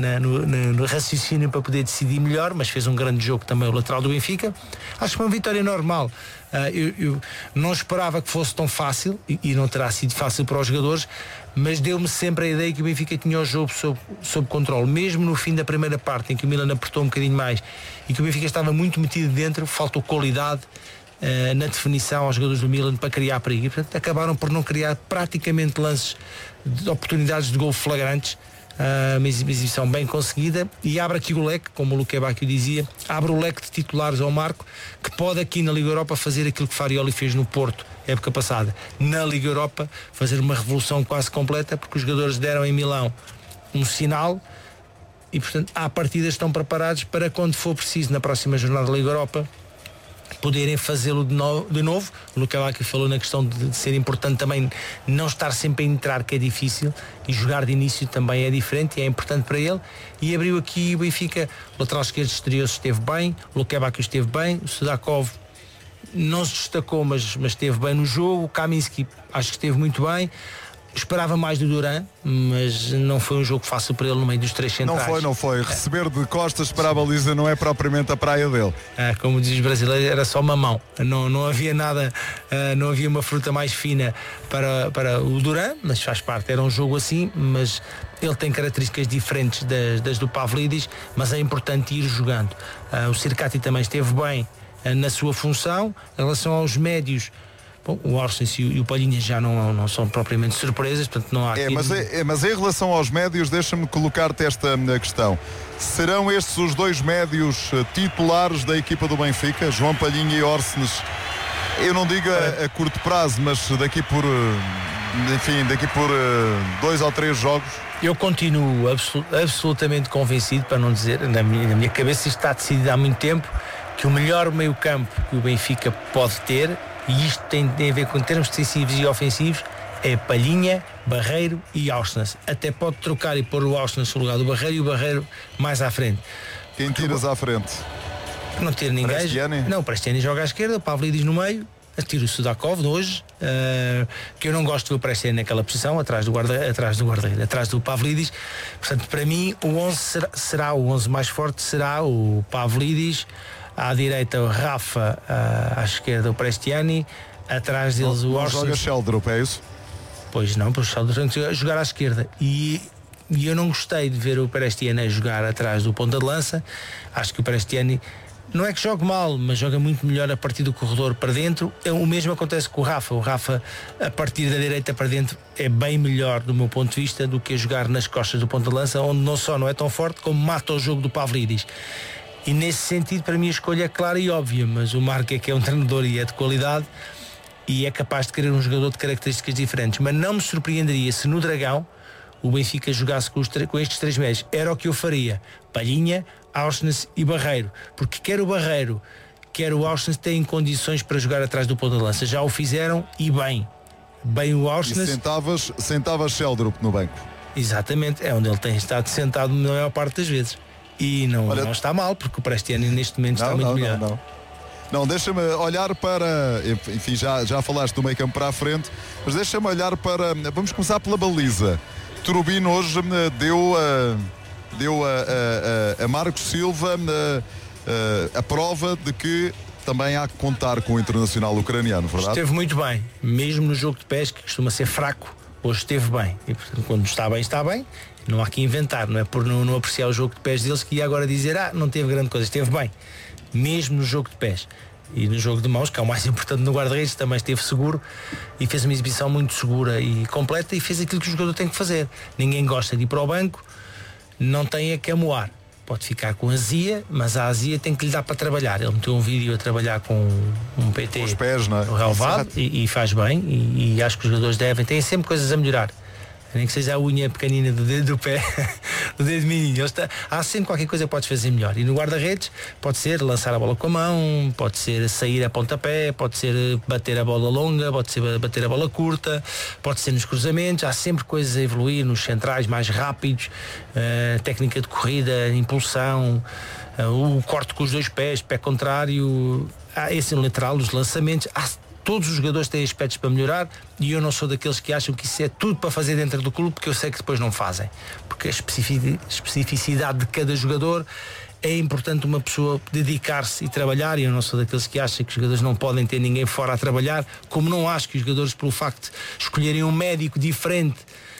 no raciocínio para poder decidir melhor, mas fez um grande jogo também o lateral do Benfica. Acho que foi uma vitória normal. Eu não esperava que fosse tão fácil, e não terá sido fácil para os jogadores, mas deu-me sempre a ideia que o Benfica tinha o jogo sob controle. Mesmo no fim da primeira parte, em que o Milan apertou um bocadinho mais e que o Benfica estava muito metido dentro, faltou qualidade na definição aos jogadores do Milan para criar perigo, e portanto acabaram por não criar praticamente lances de oportunidades de gol flagrantes. Uma exibição bem conseguida, e abre aqui o leque, como o Luque Bacchio dizia, abre o leque de titulares ao Marco, que pode aqui na Liga Europa fazer aquilo que Farioli fez no Porto época passada, na Liga Europa fazer uma revolução quase completa, porque os jogadores deram em Milão um sinal e portanto à partida estão preparados para, quando for preciso na próxima jornada da Liga Europa, poderem fazê-lo de novo. O Luque Bacchio falou na questão de ser importante também não estar sempre a entrar, que é difícil, e jogar de início também é diferente e é importante para ele. E abriu aqui o Benfica, o lateral esquerdo estreou-se, esteve bem, o Luque Bacchio esteve bem, o Sudakov não se destacou, mas esteve bem no jogo, o Kaminski acho que esteve muito bem. Esperava mais do Duran, mas não foi um jogo fácil para ele no meio dos três centrais. Não foi. Receber de costas para a baliza não é propriamente a praia dele. Como diz os brasileiros, era só mamão. Não havia nada, não havia uma fruta mais fina para o Duran, mas faz parte. Era um jogo assim, mas ele tem características diferentes das do Pavlidis, mas é importante ir jogando. O Sirkati também esteve bem na sua função. Em relação aos médios, bom, o Orsens e o Palhinha já não são propriamente surpresas, portanto não há aqui... Mas em relação aos médios, deixa-me colocar-te esta questão. Serão estes os dois médios titulares da equipa do Benfica, João Palhinha e Orsens? Eu não digo a curto prazo, mas daqui por 2 ou 3 jogos. Eu continuo absolutamente convencido, para não dizer, na minha cabeça isto está decidido há muito tempo, que o melhor meio-campo que o Benfica pode ter, e isto tem a ver com termos defensivos e ofensivos, é Palhinha, Barreiro e Auschwitz. Até pode trocar e pôr o Auschwitz no lugar do Barreiro e o Barreiro mais à frente. Quem tiras à frente? Não ter ninguém. Prestiani? Não, Prestiani joga à esquerda, o Pavlidis no meio, tira o Sudakov de hoje, que eu não gosto de ver o Prestiani naquela posição, atrás do guarda-redes, atrás do Pavlidis. Portanto, para mim, o 11 será o 11 mais forte, será o Pavlidis. À direita o Rafa, à esquerda o Prestiani, atrás deles o Orsens. Joga Sheldrup, é isso? Pois não, o Sheldrup tem que jogar à esquerda. E eu não gostei de ver o Prestiani a jogar atrás do ponta de lança. Acho que o Prestiani não é que jogue mal, mas joga muito melhor a partir do corredor para dentro. O mesmo acontece com o Rafa. O Rafa, a partir da direita para dentro, é bem melhor do meu ponto de vista do que a jogar nas costas do ponta de lança, onde não só não é tão forte, como mata o jogo do Pavlidis. E nesse sentido, para mim, a escolha é clara e óbvia, mas o Marco é que é um treinador e é de qualidade e é capaz de querer um jogador de características diferentes. Mas não me surpreenderia se no Dragão o Benfica jogasse com estes 3 médios. Era o que eu faria: Palhinha, Auschwitz e Barreiro, porque quer o Barreiro, quer o Auschwitz têm condições para jogar atrás do ponta de lança. Já o fizeram e bem o Auschwitz. E sentavas Sheldrup no banco. Exatamente, é onde ele tem estado sentado na maior parte das vezes. E não está mal, porque o Prestiani neste momento está muito melhor. Não, deixa-me olhar para... Enfim, já falaste do meio campo para a frente, mas deixa-me olhar para... Vamos começar pela baliza. Turbino hoje deu a Marcos Silva a prova de que também há que contar com o internacional ucraniano, verdade? Esteve muito bem, mesmo no jogo de pés, que costuma ser fraco, hoje esteve bem. E portanto, quando está bem, está bem. Não há que inventar, não é por não apreciar o jogo de pés deles que ia agora dizer não teve grande coisa. Esteve bem, mesmo no jogo de pés. E no jogo de mãos, que é o mais importante no guarda-redes, também esteve seguro e fez uma exibição muito segura e completa e fez aquilo que o jogador tem que fazer. Ninguém gosta de ir para o banco, não tem a que amoar. Pode ficar com azia, mas a azia tem que lhe dar para trabalhar. Ele meteu um vídeo a trabalhar com um PT, os pés, não é? O relevado, e faz bem, e acho que os jogadores têm sempre coisas a melhorar. Nem que seja a unha pequenina do dedo do pé, dedo mindinho. Há sempre qualquer coisa que podes fazer melhor. E no guarda-redes pode ser lançar a bola com a mão, pode ser sair a pontapé, pode ser bater a bola longa, pode ser bater a bola curta, pode ser nos cruzamentos. Há sempre coisas a evoluir nos centrais mais rápidos, técnica de corrida, impulsão, o corte com os dois pés, pé contrário, esse no lateral, os lançamentos. Todos os jogadores têm aspectos para melhorar e eu não sou daqueles que acham que isso é tudo para fazer dentro do clube, porque eu sei que depois não fazem, porque a especificidade de cada jogador é importante uma pessoa dedicar-se e trabalhar, e eu não sou daqueles que acham que os jogadores não podem ter ninguém fora a trabalhar, como não acho que os jogadores, pelo facto de escolherem um médico diferente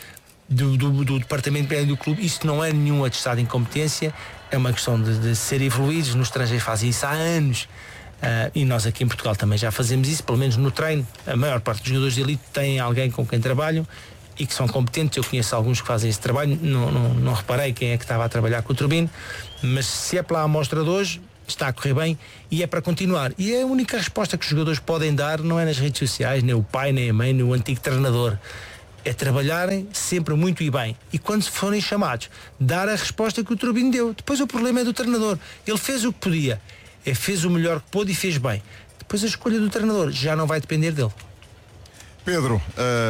do departamento médico do clube, isso não é nenhum atestado de incompetência, é uma questão de ser evoluídos. Nos estrangeiros fazem isso há anos. E nós aqui em Portugal também já fazemos isso, pelo menos no treino. A maior parte dos jogadores de elite têm alguém com quem trabalham e que são competentes. Eu conheço alguns que fazem esse trabalho, não reparei quem é que estava a trabalhar com o Turbino, mas se é pela amostra de hoje, está a correr bem e é para continuar. E a única resposta que os jogadores podem dar não é nas redes sociais, nem o pai, nem a mãe, nem o antigo treinador. É trabalharem sempre muito e bem. E quando forem chamados, dar a resposta que o Turbino deu. Depois o problema é do treinador. Ele fez o que podia. Fez o melhor que pôde e fez bem. Depois a escolha do treinador já não vai depender dele. Pedro,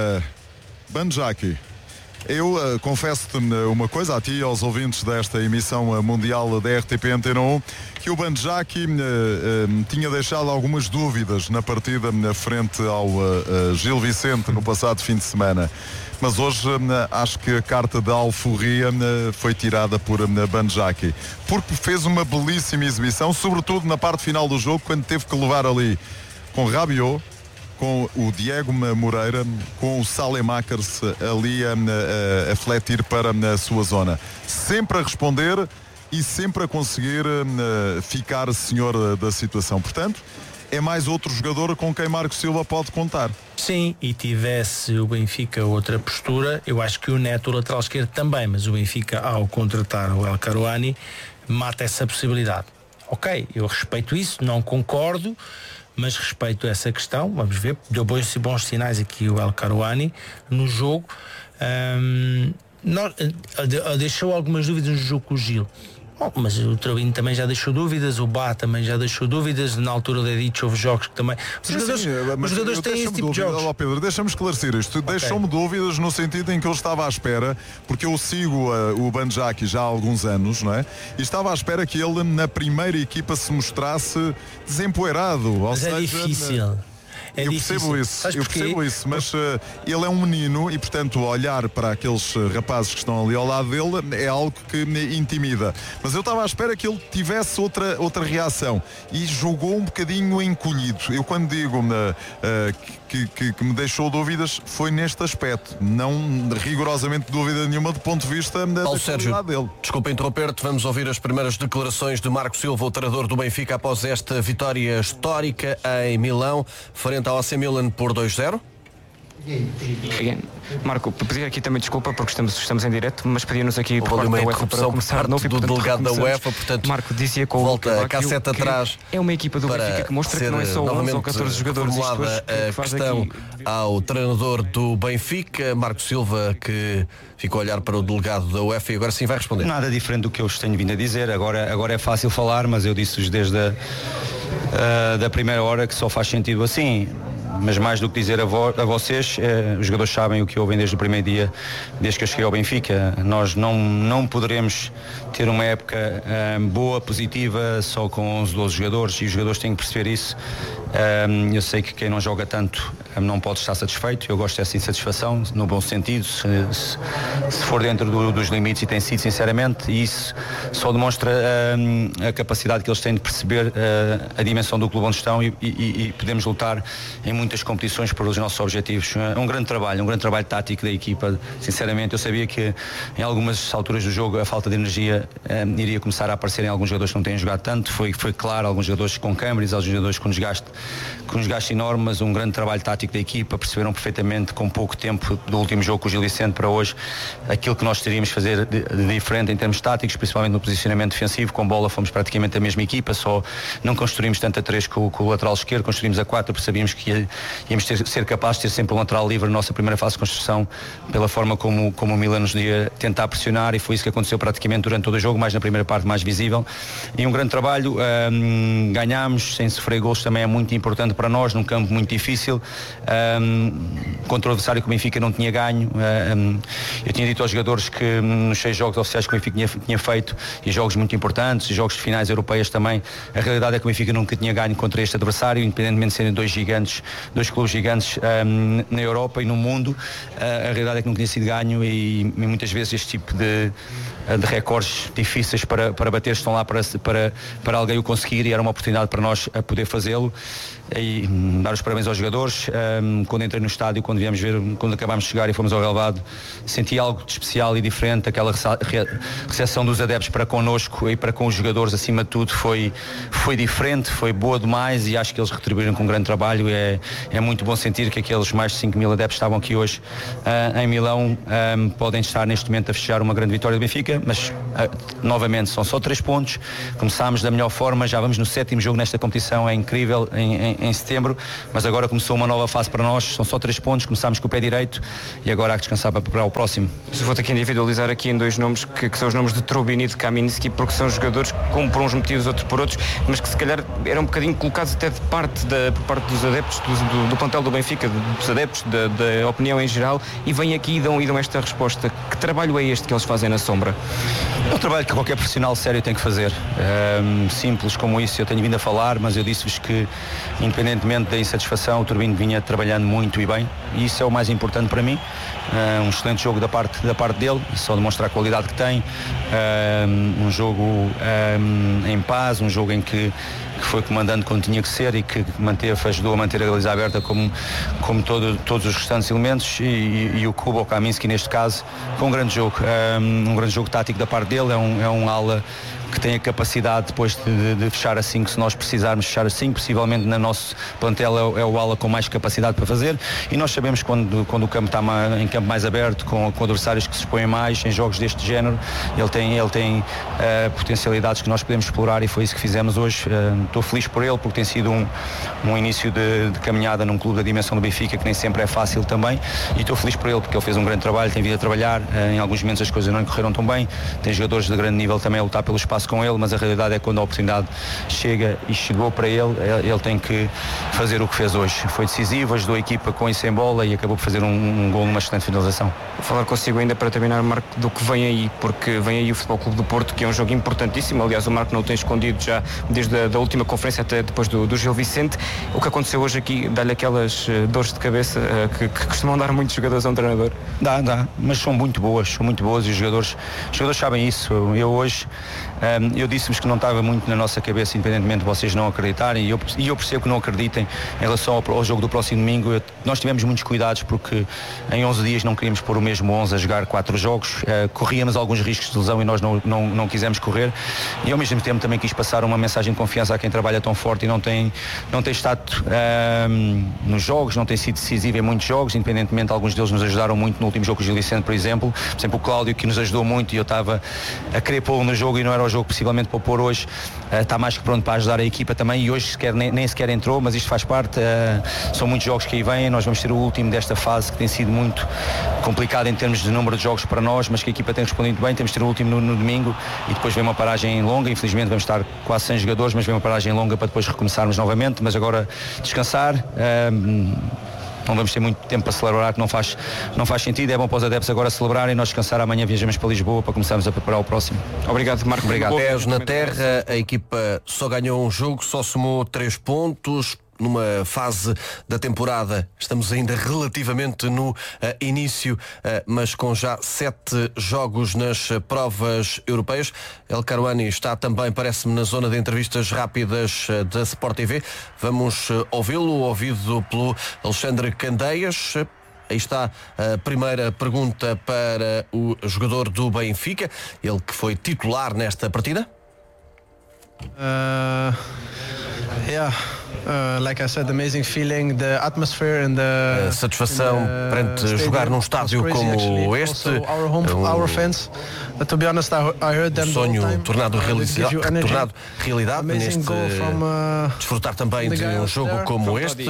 Banjaki, eu confesso-te uma coisa, a ti e aos ouvintes desta emissão mundial da RTP Antena 1, que o Banjaki tinha deixado algumas dúvidas na partida frente ao Gil Vicente no passado fim de semana. Mas hoje acho que a carta da alforria foi tirada por Banjaki, porque fez uma belíssima exibição, sobretudo na parte final do jogo, quando teve que levar ali com Rabiot, com o Diego Moreira, com o Saelemaekers ali a fletir para a sua zona. Sempre a responder e sempre a conseguir ficar senhor da situação. Portanto, é mais outro jogador com quem Marco Silva pode contar. Sim, e tivesse o Benfica outra postura, eu acho que o Neto, o lateral esquerdo, também, mas o Benfica, ao contratar o El Karouani, mata essa possibilidade. Ok, eu respeito isso, não concordo, mas respeito essa questão. Vamos ver, deu bons sinais aqui o El Karouani no jogo. Deixou algumas dúvidas no jogo com o Gil. Mas o Turbino também já deixou dúvidas, o Bá também já deixou dúvidas. Na altura da Edith houve jogos que também. Os jogadores têm esse tipo de jogos. Pedro, deixa-me esclarecer isto. Okay. Deixou-me dúvidas no sentido em que eu estava à espera, porque eu sigo o Banjaki já há alguns anos, não é? E estava à espera que ele na primeira equipa se mostrasse desempoeirado. Mas é difícil. Eu percebo isso, mas ele é um menino e, portanto, olhar para aqueles rapazes que estão ali ao lado dele é algo que me intimida. Mas eu estava à espera que ele tivesse outra reação e jogou um bocadinho encolhido. Eu quando digo que me deixou dúvidas foi neste aspecto, não rigorosamente dúvida nenhuma do ponto de vista da qualidade dele. Desculpa interromper-te, vamos ouvir as primeiras declarações de Marco Silva, o treinador do Benfica, após esta vitória histórica em Milão, frente ao AC Milan por 2-0. Marco, pedir aqui também desculpa porque estamos em direto, mas pedimos aqui por parte da UEFA para começar novo, do delegado da UEFA, portanto, Marco dizia com volta a cassete atrás. É uma equipa do Benfica que mostra que não é só 11 ou 14 jogadores. A questão ao treinador do Benfica, Marco Silva, que ficou a olhar para o delegado da UEFA e agora sim vai responder. Nada diferente do que eu os tenho vindo a dizer. Agora é fácil falar, mas eu disse-os desde da primeira hora que só faz sentido assim. Mas mais do que dizer a vocês, os jogadores sabem o que ouvem desde o primeiro dia, desde que eu cheguei ao Benfica. Nós não poderemos ter uma época boa, positiva, só com 11, 12 jogadores, e os jogadores têm que perceber isso. Eu sei que quem não joga tanto não pode estar satisfeito, eu gosto dessa insatisfação, no bom sentido, se for dentro dos limites, e tem sido sinceramente, e isso só demonstra a capacidade que eles têm de perceber a dimensão do clube onde estão e podemos lutar em muitas competições por os nossos objetivos. Um grande trabalho tático da equipa. Sinceramente, eu sabia que em algumas alturas do jogo a falta de energia iria começar a aparecer em alguns jogadores que não têm jogado tanto. Foi claro, alguns jogadores com câmeras, alguns jogadores com desgaste com um desgaste enorme, mas um grande trabalho tático da equipa. Perceberam perfeitamente, com pouco tempo do último jogo com o Gil Vicente para hoje, aquilo que nós teríamos de fazer de diferente em termos táticos, principalmente no posicionamento defensivo. Com bola fomos praticamente a mesma equipa, só não construímos tanto a 3 com o lateral esquerdo, construímos a 4, porque sabíamos que íamos ser capazes de ter sempre um lateral livre na nossa primeira fase de construção, pela forma como o Milan nos ia tentar pressionar, e foi isso que aconteceu praticamente durante todo o jogo, mais na primeira parte, mais visível. E um grande trabalho, ganhámos sem sofrer gols, também é muito importante para nós, num campo muito difícil, contra o adversário que o Benfica não tinha ganho. Eu tinha dito aos jogadores que nos 6 jogos oficiais que o Benfica tinha feito, e jogos muito importantes, e jogos de finais europeias também, a realidade é que o Benfica nunca tinha ganho contra este adversário, independentemente de serem dois clubes gigantes na Europa e no mundo. A realidade é que nunca tinha sido ganho, e muitas vezes este tipo de recordes difíceis para bater estão lá para alguém o conseguir, e era uma oportunidade para nós a poder fazê-lo. E dar os parabéns aos jogadores. Quando entrei no estádio, quando acabámos de chegar e fomos ao relvado, senti algo de especial e diferente. Aquela recepção dos adeptos para connosco e para com os jogadores, acima de tudo, foi diferente, foi boa demais, e acho que eles retribuíram com um grande trabalho. É muito bom sentir que aqueles mais de 5.000 adeptos estavam aqui hoje em Milão, podem estar neste momento a festejar uma grande vitória do Benfica, mas novamente são só 3 pontos. Começámos da melhor forma, já vamos no 7º jogo nesta competição, é incrível, em setembro, mas agora começou uma nova fase para nós, são só 3 pontos, começámos com o pé direito e agora há que descansar para preparar o próximo. Vou ter que individualizar aqui em 2 nomes, que são os nomes de Trubin e de Kaminski, porque são jogadores que, como por uns motivos, outros por outros, mas que se calhar eram um bocadinho colocados até por parte dos adeptos do plantel do Benfica, dos adeptos, da opinião em geral, e vêm aqui e dão esta resposta. Que trabalho é este que eles fazem na sombra? É um trabalho que qualquer profissional sério tem que fazer. Simples como isso eu tenho vindo a falar, mas eu disse-vos que, independentemente da insatisfação, o Turbino vinha trabalhando muito e bem, e isso é o mais importante para mim. Um excelente jogo da parte dele, só demonstra a qualidade que tem. Um jogo em paz, um jogo em que foi comandando quando tinha que ser e que ajudou a manter a baliza aberta como todos os restantes elementos, e o Kubo, o Kaminski neste caso, foi um grande jogo tático da parte dele. É um ala que tem a capacidade depois de fechar a 5, se nós precisarmos fechar a 5, possivelmente no nosso plantel é o ala com mais capacidade para fazer, e nós sabemos quando o campo está em campo mais aberto, com adversários que se expõem mais em jogos deste género, ele tem potencialidades que nós podemos explorar, e foi isso que fizemos hoje. Estou feliz por ele, porque tem sido um início de caminhada num clube da dimensão do Benfica, que nem sempre é fácil também, e estou feliz por ele, porque ele fez um grande trabalho, tem vindo a trabalhar. Em alguns momentos as coisas não lhe correram tão bem, tem jogadores de grande nível também a lutar pelo espaço com ele, mas a realidade é que quando a oportunidade chega e chegou para ele tem que fazer o que fez hoje. Foi decisivo, ajudou a equipa com e sem bola, e acabou por fazer um gol numa excelente finalização. Vou falar consigo ainda para terminar, Marco, do que vem aí, porque vem aí o Futebol Clube do Porto, que é um jogo importantíssimo. Aliás, o Marco não o tem escondido já desde a última conferência até depois do Gil Vicente. O que aconteceu hoje aqui dá-lhe aquelas dores de cabeça que costumam dar muitos jogadores a um treinador? Dá, mas são muito boas, e os jogadores sabem isso. Eu disse-vos que não estava muito na nossa cabeça, independentemente de vocês não acreditarem, e eu percebo que não acreditem em relação ao jogo do próximo domingo. Nós tivemos muitos cuidados, porque em 11 dias não queríamos pôr o mesmo 11 a jogar 4 jogos, corríamos alguns riscos de lesão e nós não quisemos correr, e ao mesmo tempo também quis passar uma mensagem de confiança a quem trabalha tão forte e não tem estado nos jogos, não tem sido decisivo em muitos jogos, independentemente, alguns deles nos ajudaram muito no último jogo com o Gil Vicente, por exemplo o Cláudio, que nos ajudou muito, e eu estava a querer pô-lo no jogo e não era o jogo possivelmente para pôr hoje. Está mais que pronto para ajudar a equipa também, e hoje nem sequer entrou, mas isto faz parte. São muitos jogos que aí vêm, nós vamos ter o último desta fase, que tem sido muito complicado em termos de número de jogos para nós, mas que a equipa tem respondido bem. Temos de ter o último no domingo, e depois vem uma paragem longa, infelizmente vamos estar quase 100 jogadores, mas vem uma paragem longa para depois recomeçarmos novamente, mas agora descansar. Não vamos ter muito tempo para celebrar, que não faz sentido. É bom para os adeptos agora celebrarem, nós descansar. Amanhã viajamos para Lisboa para começarmos a preparar o próximo. Obrigado, Marco. Obrigado. Pés na terra, a equipa só ganhou um jogo, só somou 3 pontos. Numa fase da temporada, estamos ainda relativamente no início, mas com já 7 jogos nas provas europeias. El Karouani está também, parece-me, na zona de entrevistas rápidas da Sport TV. Vamos ouvi-lo, ouvido pelo Alexandre Candeias. Aí está a primeira pergunta para o jogador do Benfica, ele que foi titular nesta partida. Like I said, amazing feeling, the atmosphere and a satisfação perante jogar num estádio como este, our fans. To be honest, I heard them sonho tornado realidade neste desfrutar também de um jogo como este,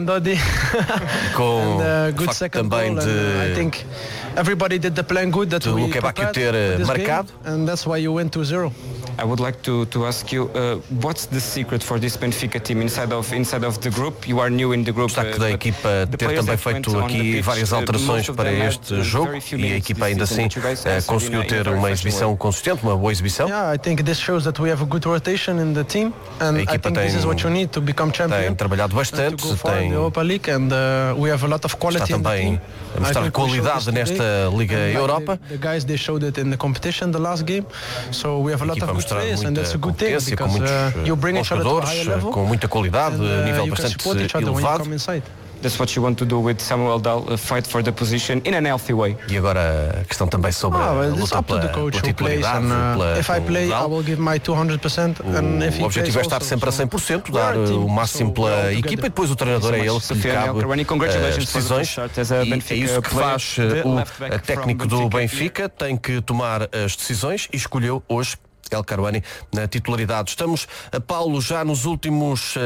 com good second também goal, de I think everybody did the plan good that we Luque Bacchio ter marcado, and that's why you went 2-0. I would like to ask you what's the secret for this Benfica team inside of the group? You are new in the group. O destaque da equipa ter também feito aqui várias alterações para este jogo e a equipa ainda assim conseguiu ter uma exibição consistente, uma boa exibição. I think this shows that we have a good rotation in the team and I think this is what you need to become champion. Tem trabalhado bastante, tem Europa League and we have a lot of quality está também a mostrar qualidade nesta Liga Europa. The guys they showed it in the competition the last game, so we have a lot of good players and that's a good thing because you bring each other to a higher level, com muita qualidade, nível bastante elevado. That's what you want to do with Samuel Dahl, fight for the position in an healthy way. E agora a questão também sobre a luta pela titularidade. If I play, I will give my 200%. O objetivo é estar sempre a 100%, dar o máximo pela equipa e depois o treinador é ele que cabe as decisões. E é isso que faz o técnico do Benfica, tem que tomar as decisões e escolheu hoje El Karouani na titularidade. Estamos, Paulo, já nos últimos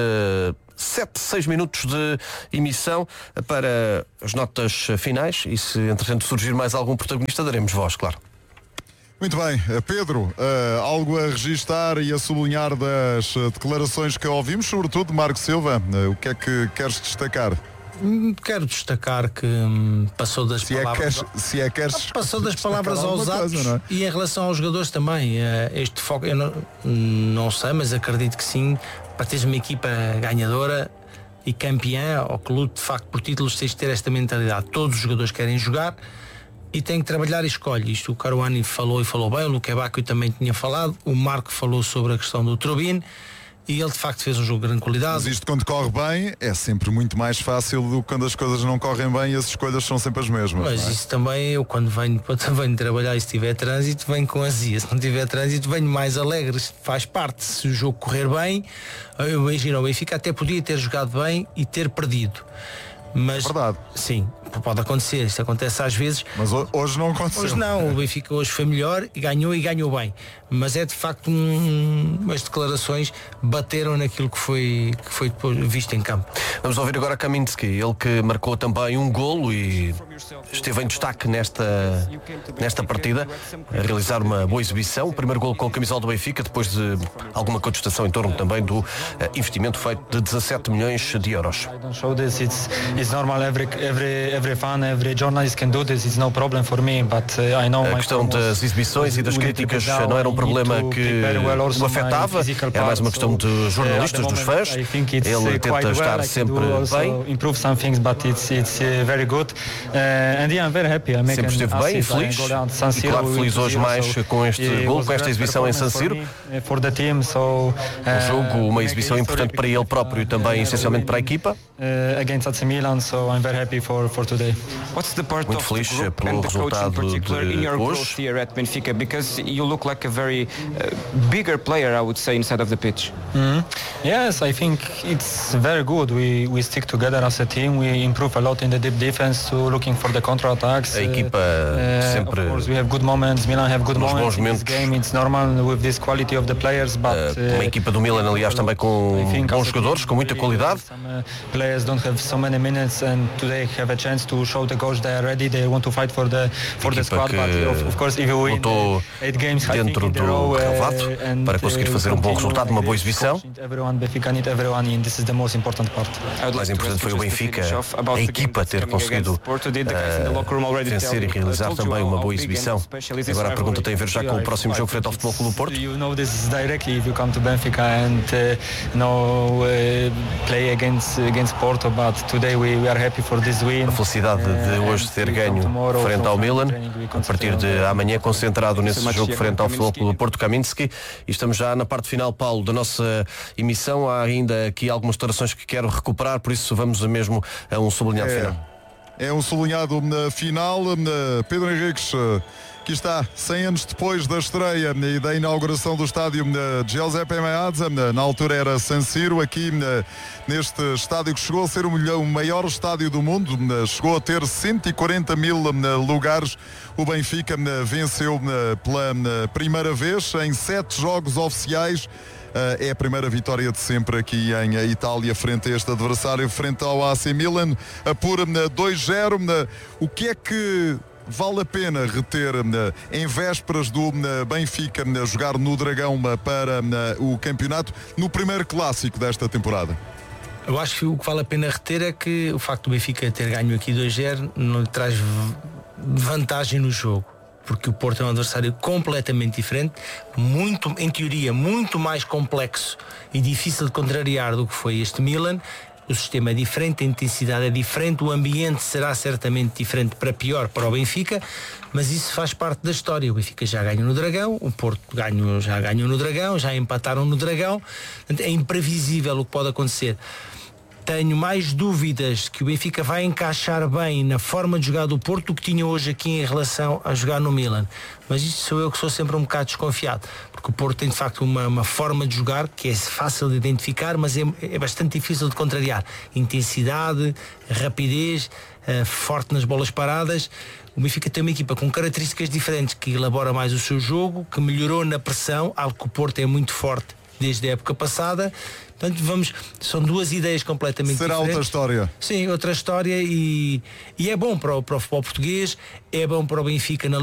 6 minutos de emissão para as notas finais e se entretanto surgir mais algum protagonista daremos voz, claro. Muito bem, Pedro, algo a registar e a sublinhar das declarações que ouvimos, sobretudo de Marco Silva, o que é que queres destacar? Quero destacar que passou das palavras passou das palavras aos atos e em relação aos jogadores também. Este foco, eu não sei, mas acredito que sim, para teres uma equipa ganhadora e campeã ou que lute de facto por títulos, tens de ter esta mentalidade. Todos os jogadores querem jogar e têm que trabalhar e escolhe. Isto o Karouani falou bem, o Luque Bacchio também tinha falado, o Marco falou sobre a questão do Trubin. E ele de facto fez um jogo de grande qualidade. Mas isto quando corre bem é sempre muito mais fácil do que quando as coisas não correm bem e as escolhas são sempre as mesmas. Mas isso também, eu quando venho trabalhar e se tiver trânsito venho com azia, se não tiver trânsito venho mais alegre, isto faz parte. Se o jogo correr bem, eu imagino, o Benfica até podia ter jogado bem e ter perdido. Mas, verdade. Sim, pode acontecer, isso acontece às vezes. Mas hoje não aconteceu. Hoje não, o Benfica hoje foi melhor e ganhou bem. Mas é de facto as declarações bateram naquilo que foi depois visto em campo. Vamos ouvir agora Kaminski, ele que marcou também um golo e esteve em destaque nesta partida, a realizar uma boa exibição. O primeiro golo com a camisola do Benfica, depois de alguma contestação em torno também do investimento feito de 17 milhões de euros. It's normal, every fan, every journalist can do this. It's no problem for me, but I know a questão das exibições e das críticas não era um problema que o afetava, era mais uma questão de jornalistas, dos fãs. Ele tenta estar sempre bem. Improve some things, but it's very good. And yeah, I'm very happy. Sempre esteve bem e feliz. E claro, feliz hoje mais com este gol, com esta exibição em San Siro. Um jogo, uma exibição importante para ele próprio e também essencialmente para a equipa. Against AC Milan, so I'm very happy for today. What's the part muito feliz pelo resultado de hoje. Here at Benfica, because you look like a very bigger player, I would say, inside of the pitch. Yes, I think it's very good. We stick together as a team. We improve a lot in the deep defense, looking for the counter attacks. A equipa sempre. Of course, we have good moments. Milan have good moments in this game. It's normal with this quality of the players, but uma equipa do Milan, aliás, também com bons jogadores, com muita qualidade. Players don't have so many minutes and today have a chance to show the coach they are ready, they want to fight for the squad, but of course if you win 8 games dentro do relevado para conseguir fazer um bom resultado, uma boa exibição. O mais importante foi o Benfica, a equipa ter conseguido vencer e realizar também uma boa exibição. Agora a pergunta tem a ver já com o próximo jogo frente ao Futebol Clube do Porto. You know this directly if you come to Benfica and play against Porto, but today we are happy for this win. A felicidade de hoje ter ganho frente ao Milan, a partir de amanhã concentrado nesse jogo frente ao Futebol Clube do Porto. Kaminski, e estamos já na parte final, Paulo, da nossa emissão. Há ainda aqui algumas declarações que quero recuperar, por isso vamos mesmo a um sublinhado final. É um sublinhado na final. Pedro Henriques, aqui está, 100 anos depois da estreia e da inauguração do estádio Giuseppe Meazza. Na altura era San Siro, aqui neste estádio que chegou a ser o maior estádio do mundo, chegou a ter 140 mil lugares. O Benfica venceu pela primeira vez em 7 jogos oficiais. É a primeira vitória de sempre aqui em Itália frente a este adversário, frente ao AC Milan, por 2-0. O que é que vale a pena reter em vésperas do Benfica jogar no Dragão para o campeonato, no primeiro clássico desta temporada? Eu acho que o que vale a pena reter é que o facto do Benfica ter ganho aqui 2-0 não lhe traz vantagem no jogo, porque o Porto é um adversário completamente diferente, muito, em teoria, muito mais complexo e difícil de contrariar do que foi este Milan. O sistema é diferente, a intensidade é diferente, o ambiente será certamente diferente para pior para o Benfica, mas isso faz parte da história. O Benfica já ganhou no Dragão, o Porto já ganhou no Dragão, já empataram no Dragão. É imprevisível o que pode acontecer. Tenho mais dúvidas que o Benfica vai encaixar bem na forma de jogar do Porto do que tinha hoje aqui em relação a jogar no Milan. Mas isso sou eu que sou sempre um bocado desconfiado, porque o Porto tem de facto uma forma de jogar que é fácil de identificar, mas é bastante difícil de contrariar. Intensidade, rapidez, forte nas bolas paradas. O Benfica tem uma equipa com características diferentes, que elabora mais o seu jogo, que melhorou na pressão, algo que o Porto é muito forte desde a época passada. Portanto, são duas ideias completamente diferentes. Será outra história. Sim, outra história, e é bom para o futebol português, é bom para o Benfica na